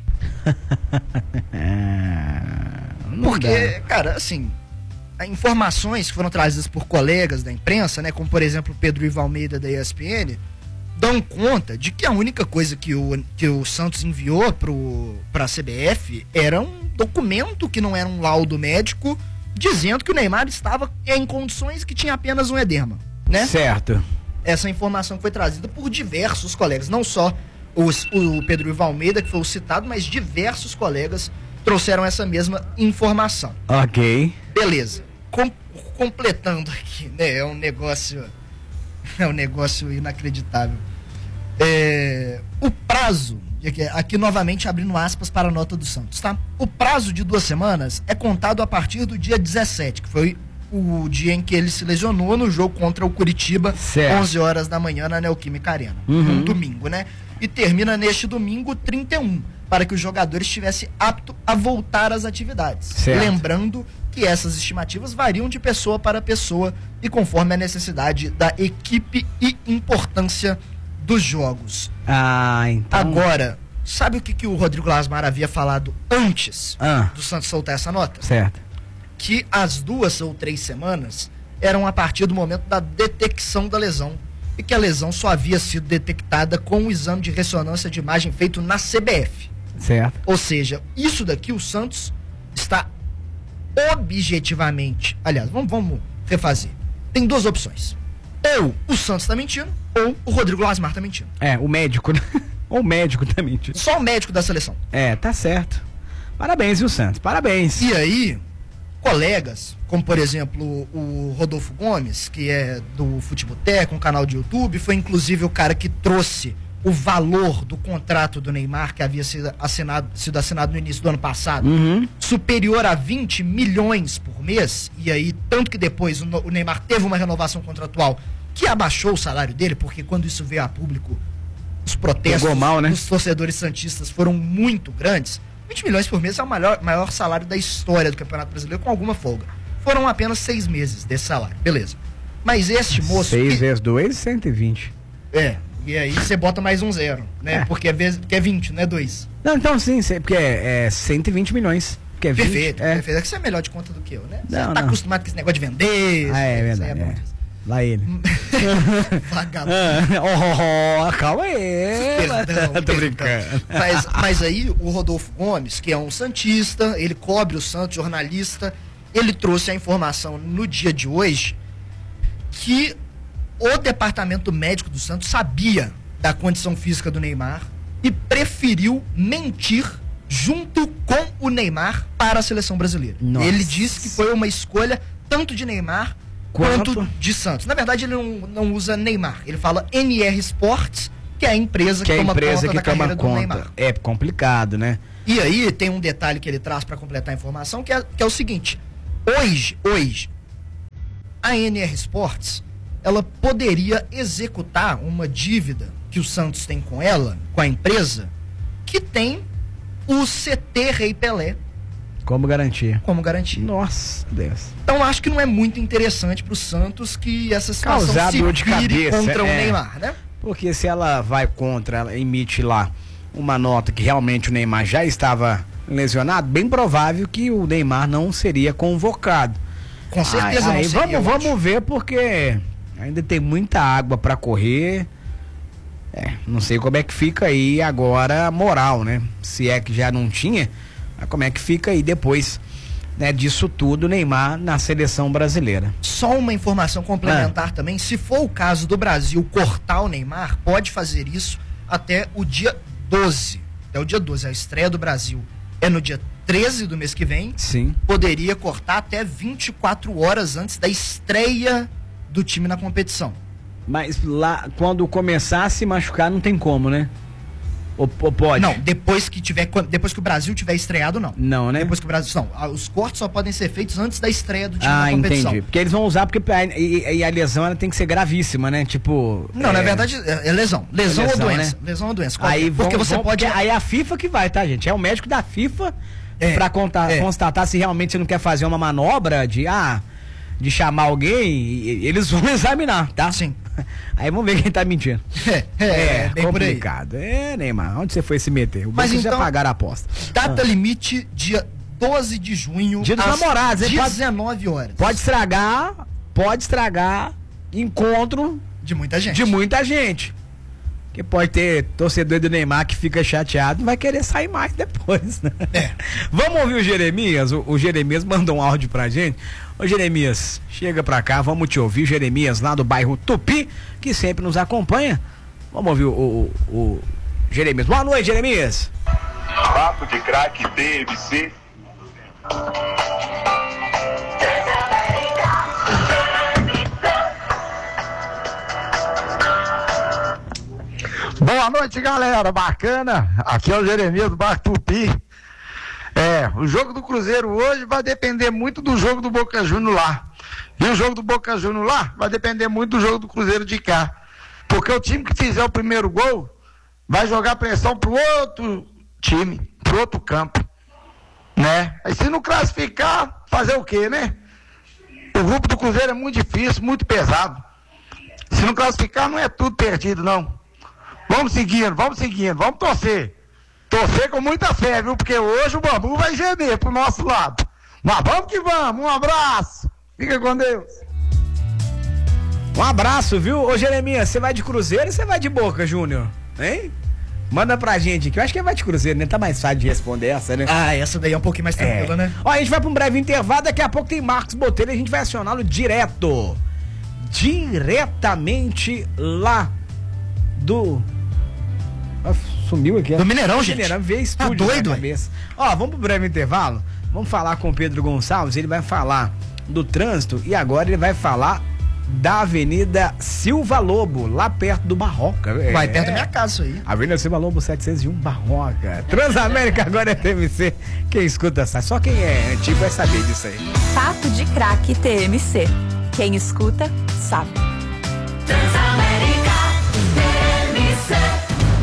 Porque, cara, assim, informações que foram trazidas por colegas da imprensa, né, como por exemplo Pedro Ivo Almeida da ESPN, dão conta de que a única coisa que o Santos enviou para a CBF era um documento que não era um laudo médico dizendo que o Neymar estava em condições que tinha apenas um edema, né? Certo. Essa informação foi trazida por diversos colegas, não só o Pedro Ivo Almeida, que foi o citado, mas diversos colegas trouxeram essa mesma informação. Ok. Beleza. Completando aqui, né? É um negócio inacreditável. O prazo, aqui novamente abrindo aspas para a nota do Santos, tá? O prazo de 2 semanas é contado a partir do dia 17, que foi o dia em que ele se lesionou no jogo contra o Curitiba, 11 horas da manhã na Neoquímica Arena. Um domingo, né? E termina neste domingo 31, para que o jogador estivesse apto a voltar às atividades. Certo. Lembrando que essas estimativas variam de pessoa para pessoa e conforme a necessidade da equipe e importância dos jogos. Então... Agora, sabe o que o Rodrigo Lasmar havia falado antes do Santos soltar essa nota? Certo. Que as 2 ou 3 semanas eram a partir do momento da detecção da lesão e que a lesão só havia sido detectada com o exame de ressonância de imagem feito na CBF. Certo. Ou seja, isso daqui o Santos está objetivamente... Aliás, vamos refazer. Tem 2 opções. Ou o Santos está mentindo, ou o Rodrigo Lasmar está mentindo. O médico, né? Ou o médico está mentindo. Só o médico da seleção. Tá certo. Parabéns, viu, Santos? Parabéns. E aí... colegas, como por exemplo o Rodolfo Gomes, que é do Futeboteco, um canal de YouTube, foi inclusive o cara que trouxe o valor do contrato do Neymar, que havia sido assinado no início do ano passado, superior a 20 milhões por mês, e aí, tanto que depois o Neymar teve uma renovação contratual que abaixou o salário dele, porque quando isso veio a público, os protestos dos torcedores santistas foram muito grandes. 20 milhões por mês é o maior salário da história do Campeonato Brasileiro, com alguma folga. Foram apenas 6 meses desse salário, beleza. Mas este moço... 6 vezes 2, 120. E aí você bota mais um 0, né? Porque é 20, não é 2. Não, então sim, porque é 120 milhões. Que é 20, perfeito. É que você é melhor de conta do que eu, né? Você não, tá acostumado com esse negócio de vender. É verdade. Lá ele. Vagabundo. Calma aí. Perdão, tô brincando. Mas aí o Rodolfo Gomes, que é um santista, ele cobre o Santos, jornalista, ele trouxe a informação no dia de hoje que o departamento médico do Santos sabia da condição física do Neymar e preferiu mentir junto com o Neymar para a seleção brasileira. Nossa. Ele disse que foi uma escolha tanto de Neymar quanto de Santos. Na verdade, ele não usa Neymar. Ele fala NR Sports, que é a empresa que toma conta da carreira do Neymar. É complicado, né? E aí tem um detalhe que ele traz para completar a informação, que é o seguinte. Hoje, a NR Sports, ela poderia executar uma dívida que o Santos tem com ela, com a empresa, que tem o CT Rei Pelé como garantia. Nossa, Deus. Então acho que não é muito interessante pro Santos que essa situação se vire contra o Neymar, né? Porque se ela vai contra, ela emite lá uma nota que realmente o Neymar já estava lesionado, bem provável que o Neymar não seria convocado. Com certeza não seria. Vamos ver, porque ainda tem muita água para correr. Não sei como é que fica aí agora a moral, né? Se é que já não tinha, como é que fica aí depois, né, disso tudo, o Neymar na seleção brasileira. Só uma informação complementar também, se for o caso do Brasil cortar o Neymar, pode fazer isso até o dia 12. Até o dia 12, a estreia do Brasil é no dia 13 do mês que vem. Sim. Poderia cortar até 24 horas antes da estreia do time na competição. Mas lá, quando começar a se machucar, não tem como, né? Ou pode? Não, depois que o Brasil tiver estreado, não. Não, né? Depois que o Brasil... Não, os cortes só podem ser feitos antes da estreia do time na competição. Entendi. Porque eles vão usar, porque a lesão ela tem que ser gravíssima, né? Tipo... Não, na verdade, é lesão. Lesão ou doença. Né? Lesão ou doença. Aí porque você pode... Aí é a FIFA que vai, tá, gente? É o médico da FIFA pra constatar se realmente você não quer fazer uma manobra de chamar alguém, eles vão examinar, tá? Sim. Aí vamos ver quem tá mentindo. Bem complicado. Neymar, onde você foi se meter? Mas então, já pagaram a aposta. Data limite, dia 12 de junho, dia dos namorados, hein? 19 horas. Pode estragar encontro de muita gente. Porque pode ter torcedor do Neymar que fica chateado, não vai querer sair mais depois, né? Vamos ouvir o Jeremias? O Jeremias mandou um áudio pra gente. Ô Jeremias, chega pra cá, vamos te ouvir. Jeremias lá do bairro Tupi, que sempre nos acompanha. Vamos ouvir o Jeremias. Boa noite, Jeremias. Papo de Craque TMC. Boa noite, galera, bacana. Aqui é o Jeremias do bairro Tupi. O jogo do Cruzeiro hoje vai depender muito do jogo do Boca Juniors lá. E o jogo do Boca Juniors lá vai depender muito do jogo do Cruzeiro de cá. Porque o time que fizer o primeiro gol vai jogar pressão pro outro time, pro outro campo, né? Aí se não classificar, fazer o quê, né? O grupo do Cruzeiro é muito difícil, muito pesado. Se não classificar, não é tudo perdido, não. Vamos seguindo, vamos torcer. Torcer com muita fé, viu? Porque hoje o bambu vai gemer pro nosso lado. Mas vamos que vamos, um abraço. Fica com Deus. Um abraço, viu? Ô Jeremias, você vai de Cruzeiro ou você vai de Boca, Júnior? Hein? Manda pra gente aqui. Eu acho que vai de Cruzeiro, né? Tá mais fácil de responder essa, né? Essa daí é um pouquinho mais tranquila, né? Ó, a gente vai pra um breve intervalo. Daqui a pouco tem Marcos Botelho e a gente vai acioná-lo diretamente lá do... Sumiu aqui. Do Mineirão, gente. Mineirão, vê estúdio na cabeça. Ó, vamos pro breve intervalo. Vamos falar com o Pedro Gonçalves. Ele vai falar do trânsito e agora ele vai falar da Avenida Silva Lobo, lá perto do Barroca. Vai perto da minha casa isso aí. Avenida Silva Lobo 701 Barroca. Transamérica agora é TMC. Quem escuta sabe. Só quem é antigo vai saber disso aí. Papo de Craque TMC. Quem escuta sabe. Transamérica TMC.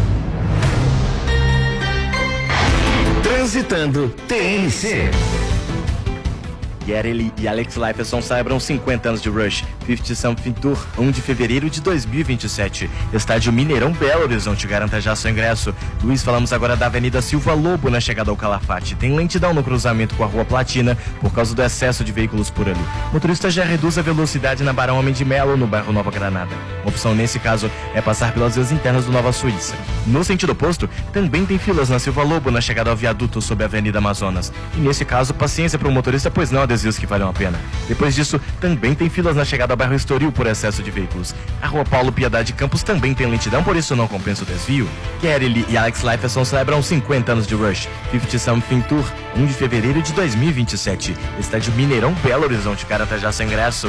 Transitando TMC. Gary Lee e Alex Lifeson celebram 50 anos de Rush. 50 Something Tour, 1 de fevereiro de 2027. Estádio Mineirão, Belo Horizonte, garanta já seu ingresso. Luiz, falamos agora da Avenida Silva Lobo na chegada ao Calafate. Tem lentidão no cruzamento com a Rua Platina por causa do excesso de veículos por ali. O motorista já reduz a velocidade na Barão Homem de Melo, no bairro Nova Granada. Uma opção nesse caso é passar pelas vias internas do Nova Suíça. No sentido oposto, também tem filas na Silva Lobo na chegada ao viaduto sob a Avenida Amazonas. E nesse caso, paciência para o motorista, pois não há desvios que valham a pena. Depois disso, também tem filas na chegada ao bairro Estoril por excesso de veículos. A Rua Paulo Piedade Campos também tem lentidão, por isso não compensa o desvio. Kelly e Alex Lifeson celebram 50 anos de Rush. 50 Something Tour, 1 de fevereiro de 2027. Estádio Mineirão, Belo Horizonte, garanta já seu ingresso.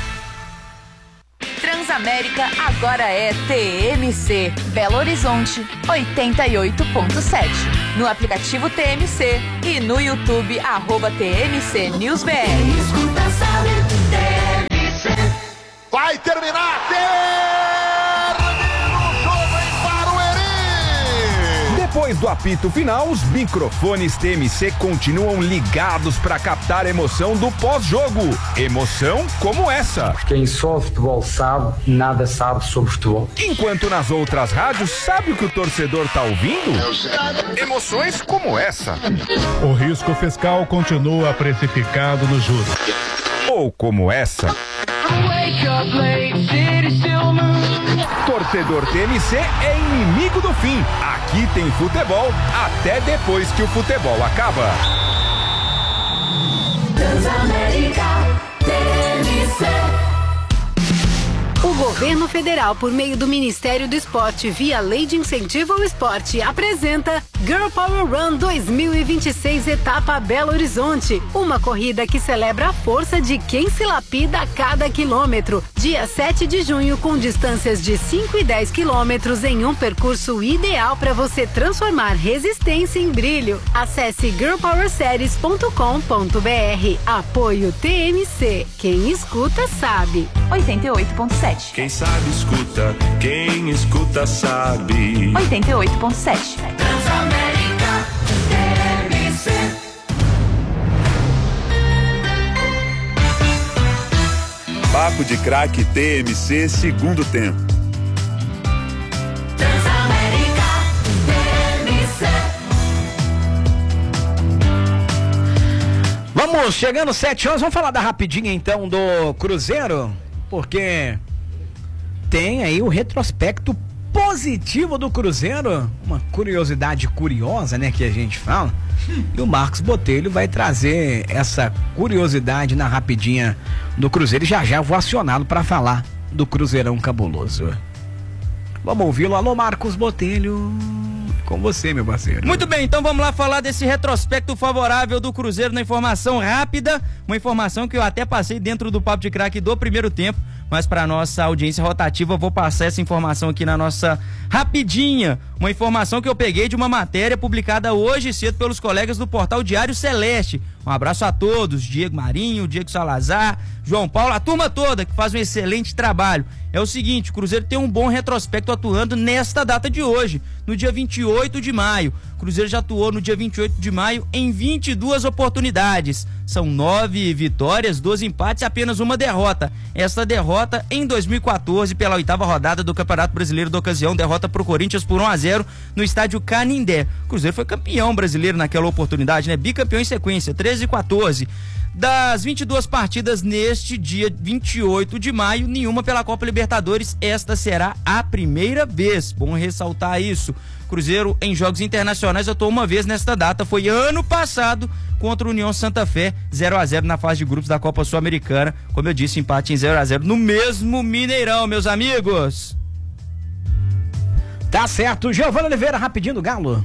Transamérica agora é TMC, Belo Horizonte 88.7. No aplicativo TMC e no YouTube @TMC News BR. Vai terminar! Termina o jogo em Barueri! Depois do apito final, os microfones TMC continuam ligados para captar a emoção do pós-jogo. Emoção como essa. Quem só futebol sabe, nada sabe sobre futebol. Enquanto nas outras rádios, sabe o que o torcedor tá ouvindo? Emoções como essa. O risco fiscal continua precificado nos juros. Ou como essa. Torcedor TMC é inimigo do fim. Aqui tem futebol até depois que o futebol acaba. Transamérica TMC. O governo federal, por meio do Ministério do Esporte, via Lei de Incentivo ao Esporte, apresenta Girl Power Run 2026 etapa Belo Horizonte. Uma corrida que celebra a força de quem se lapida a cada quilômetro. Dia 7 de junho, com distâncias de 5 e 10 quilômetros em um percurso ideal para você transformar resistência em brilho. Acesse girlpowerseries.com.br. Apoio TMC. Quem escuta sabe. 88.7. Quem sabe escuta, quem escuta sabe. 88.7. Transamérica TMC. Papo de Craque TMC, segundo tempo. Transamérica TMC. Vamos, chegando 7 horas, vamos falar da rapidinha então do Cruzeiro, porque tem aí o retrospecto positivo do Cruzeiro, uma curiosidade curiosa, né, que a gente fala, e o Marcos Botelho vai trazer essa curiosidade na rapidinha do Cruzeiro e já vou acioná-lo para falar do Cruzeirão cabuloso. Vamos ouvi-lo. Alô, Marcos Botelho, com você, meu parceiro. Muito bem, então vamos lá falar desse retrospecto favorável do Cruzeiro na informação rápida, uma informação que eu até passei dentro do Papo de Craque do primeiro tempo, mas para nossa audiência rotativa eu vou passar essa informação aqui na nossa rapidinha, uma informação que eu peguei de uma matéria publicada hoje cedo pelos colegas do portal Diário Celeste. Um abraço a todos, Diego Marinho, Diego Salazar, João Paulo, a turma toda que faz um excelente trabalho. É o seguinte, o Cruzeiro tem um bom retrospecto atuando nesta data de hoje, no dia 28 de maio. O Cruzeiro já atuou no dia 28 de maio em 22 oportunidades. São 9 vitórias, 12 empates e apenas uma derrota. Esta derrota em 2014 pela 8ª rodada do Campeonato Brasileiro da ocasião, derrota pro Corinthians por 1-0 no estádio Canindé. O Cruzeiro foi campeão brasileiro naquela oportunidade, né? Bicampeão em sequência, 13 e 14. Das 22 partidas neste dia 28 de maio, nenhuma pela Copa Libertadores. Esta será a primeira vez. Bom ressaltar isso. Cruzeiro em jogos internacionais atuou uma vez nesta data, foi ano passado contra o União Santa Fé, 0-0 na fase de grupos da Copa Sul-Americana. Como eu disse, empate em 0-0 no mesmo Mineirão, meus amigos. Tá certo. Giovana Oliveira, rapidinho do Galo.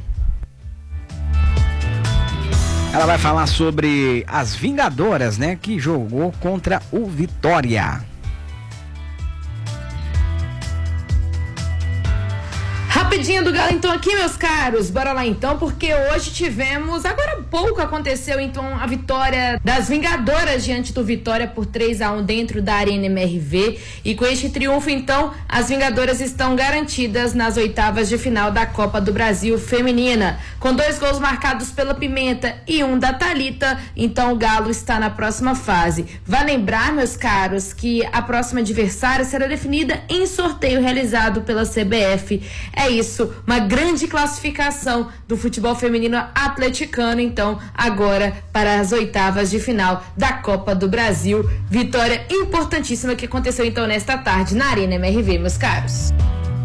Ela vai falar sobre as Vingadoras, né, que jogou contra o Vitória. Rapidinho do Galo, então, aqui, meus caros. Bora lá, então, porque hoje tivemos... Agora há pouco aconteceu, então, a vitória das Vingadoras diante do Vitória por 3-1 dentro da Arena MRV. E com este triunfo, então, as Vingadoras estão garantidas nas oitavas de final da Copa do Brasil Feminina. Com 2 gols marcados pela Pimenta e 1 da Thalita, então o Galo está na próxima fase. Vai lembrar, meus caros, que a próxima adversária será definida em sorteio realizado pela CBF. É isso, uma grande classificação do futebol feminino atleticano, então, agora para as oitavas de final da Copa do Brasil. Vitória importantíssima que aconteceu, então, nesta tarde na Arena MRV, meus caros.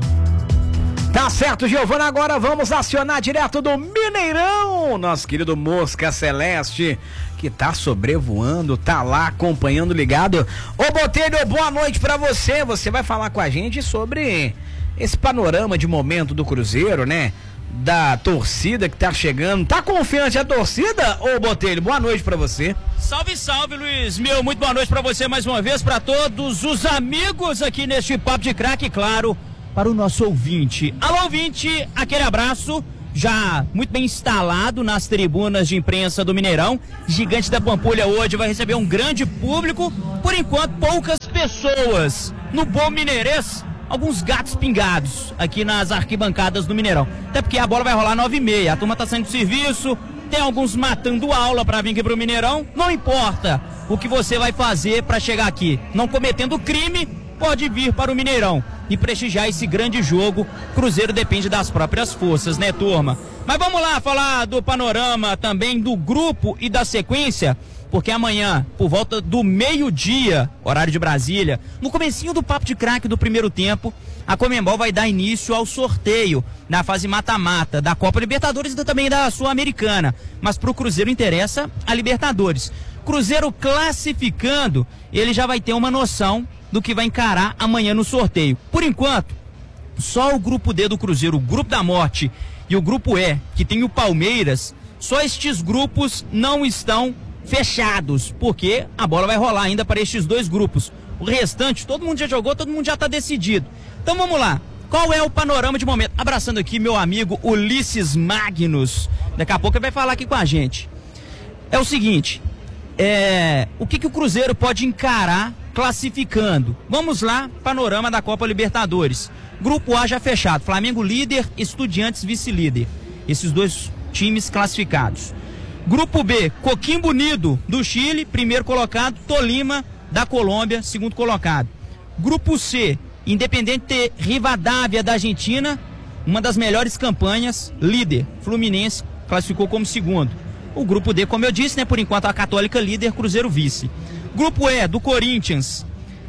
Tá certo, Giovana, agora vamos acionar direto do Mineirão, nosso querido Mosca Celeste, que tá sobrevoando, tá lá acompanhando, ligado. Ô Botelho, boa noite pra você. Você vai falar com a gente sobre esse panorama de momento do Cruzeiro, né? Da torcida que tá chegando. Tá confiante a torcida, ô Botelho? Boa noite pra você. Salve, salve, Luiz. Muito boa noite pra você mais uma vez, pra todos os amigos aqui neste Papo de Craque, claro, para o nosso ouvinte. Alô, ouvinte, aquele abraço. Já muito bem instalado nas tribunas de imprensa do Mineirão. Gigante da Pampulha hoje vai receber um grande público. Por enquanto, poucas pessoas. No bom mineirês, alguns gatos pingados aqui nas arquibancadas do Mineirão. Até porque a bola vai rolar 9h30. A turma tá saindo do serviço, tem alguns matando aula para vir aqui pro Mineirão. Não importa o que você vai fazer para chegar aqui. Não cometendo crime, pode vir para o Mineirão e prestigiar esse grande jogo. Cruzeiro depende das próprias forças, né, turma? Mas vamos lá falar do panorama também do grupo e da sequência, porque amanhã, por volta do meio-dia, horário de Brasília, no comecinho do Papo de Craque do primeiro tempo, a Conmebol vai dar início ao sorteio na fase mata-mata da Copa Libertadores e também da Sul-Americana. Mas pro Cruzeiro interessa a Libertadores. Cruzeiro classificando, ele já vai ter uma noção do que vai encarar amanhã no sorteio. Por enquanto, só o grupo D do Cruzeiro, o grupo da morte e o grupo E, que tem o Palmeiras, só estes grupos não estão fechados, porque a bola vai rolar ainda para estes 2 grupos. O restante, todo mundo já jogou, todo mundo já está decidido. Então vamos lá. Qual é o panorama de momento? Abraçando aqui meu amigo Ulisses Magnus. Daqui a pouco ele vai falar aqui com a gente. É o seguinte, o que o Cruzeiro pode encarar classificando? Vamos lá, panorama da Copa Libertadores. Grupo A já fechado, Flamengo líder, Estudiantes vice-líder. Esses 2 times classificados. Grupo B, Coquimbo Unido do Chile, primeiro colocado, Tolima da Colômbia, segundo colocado. Grupo C, Independente Rivadavia da Argentina, uma das melhores campanhas, líder. Fluminense classificou como segundo. O grupo D, como eu disse, né, por enquanto a Católica líder, Cruzeiro vice. Grupo E, do Corinthians.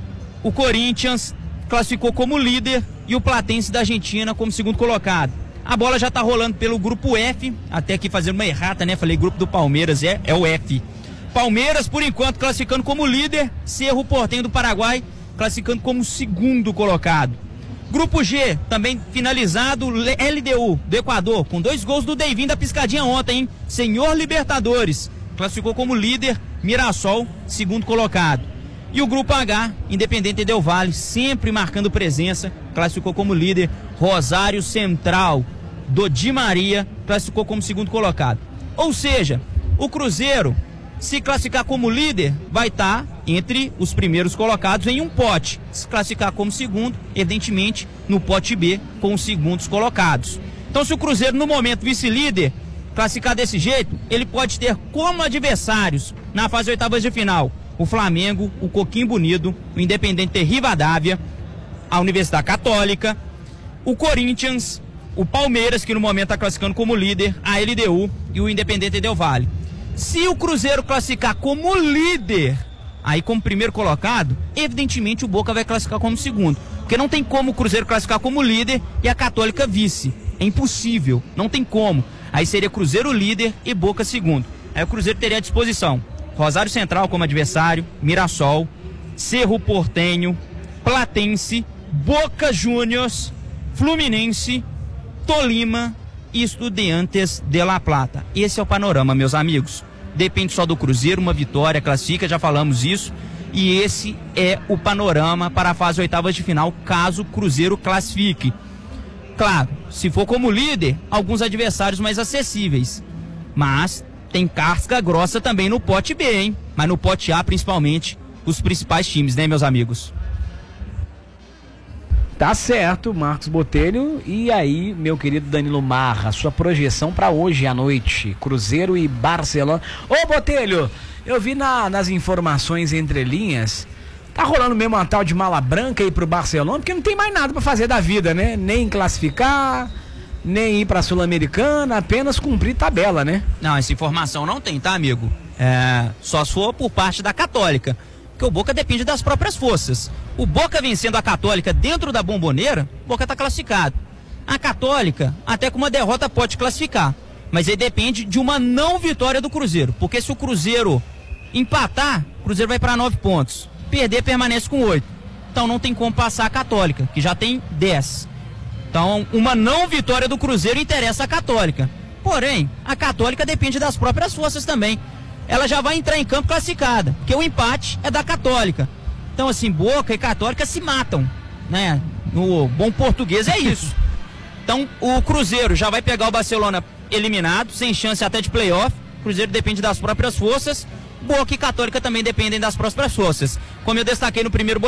O Corinthians classificou como líder e o Platense da Argentina como segundo colocado. A bola já tá rolando pelo grupo F, até aqui fazendo uma errata, né? Falei grupo do Palmeiras, é o F. Palmeiras, por enquanto, classificando como líder. Cerro Porteño do Paraguai, classificando como segundo colocado. Grupo G, também finalizado, LDU do Equador, com 2 gols do Deivin da piscadinha ontem, hein? Senhor Libertadores, classificou como líder, Mirassol, segundo colocado. E o grupo H, Independente Del Valle, sempre marcando presença, classificou como líder, Rosário Central do Di Maria, classificou como segundo colocado. Ou seja, o Cruzeiro, se classificar como líder, vai estar entre os primeiros colocados em um pote. Se classificar como segundo, evidentemente, no pote B, com os segundos colocados. Então, se o Cruzeiro, no momento, vice-líder, classificar desse jeito, ele pode ter como adversários, na fase oitavas de final, o Flamengo, o Coquimbo Unido, o Independente Rivadavia, a Universidade Católica, o Corinthians, o Palmeiras, que no momento está classificando como líder, a LDU e o Independente Del Valle. Se o Cruzeiro classificar como líder, aí como primeiro colocado, evidentemente o Boca vai classificar como segundo. Porque não tem como o Cruzeiro classificar como líder e a Católica vice. É impossível, não tem como. Aí seria Cruzeiro líder e Boca segundo. Aí o Cruzeiro teria à disposição Rosário Central como adversário, Mirassol, Cerro Porteño, Platense, Boca Juniors, Fluminense, Tolima e Estudiantes de La Plata. Esse é o panorama, meus amigos. Depende só do Cruzeiro, uma vitória classifica, já falamos isso. E esse é o panorama para a fase oitavas de final, caso o Cruzeiro classifique. Claro, se for como líder, alguns adversários mais acessíveis. Mas tem casca grossa também no pote B, hein? Mas no pote A, principalmente, os principais times, né, meus amigos? Tá certo, Marcos Botelho. E aí, meu querido Danilo Marra, sua projeção para hoje à noite, Cruzeiro e Barcelona. Ô, Botelho, eu vi nas informações entre linhas, tá rolando mesmo uma tal de mala branca aí pro Barcelona, porque não tem mais nada para fazer da vida, né? Nem classificar, nem ir pra Sul-Americana, apenas cumprir tabela, né? Não, essa informação não tem, tá, amigo? Só se for por parte da Católica, porque o Boca depende das próprias forças. O Boca vencendo a Católica dentro da Bombonera, o Boca tá classificado. A Católica, até com uma derrota, pode classificar, mas aí depende de uma não vitória do Cruzeiro, porque se o Cruzeiro empatar, o Cruzeiro vai para 9 pontos. Perder, permanece com 8. Então não tem como passar a Católica, que já tem 10. Então, uma não vitória do Cruzeiro interessa a Católica. Porém, a Católica depende das próprias forças também. Ela já vai entrar em campo classificada, porque o empate é da Católica. Então, assim, Boca e Católica se matam, né? No bom português é isso. Então, o Cruzeiro já vai pegar o Barcelona eliminado, sem chance até de playoff. O Cruzeiro depende das próprias forças. Boca e Católica também dependem das próprias forças. Como eu destaquei no primeiro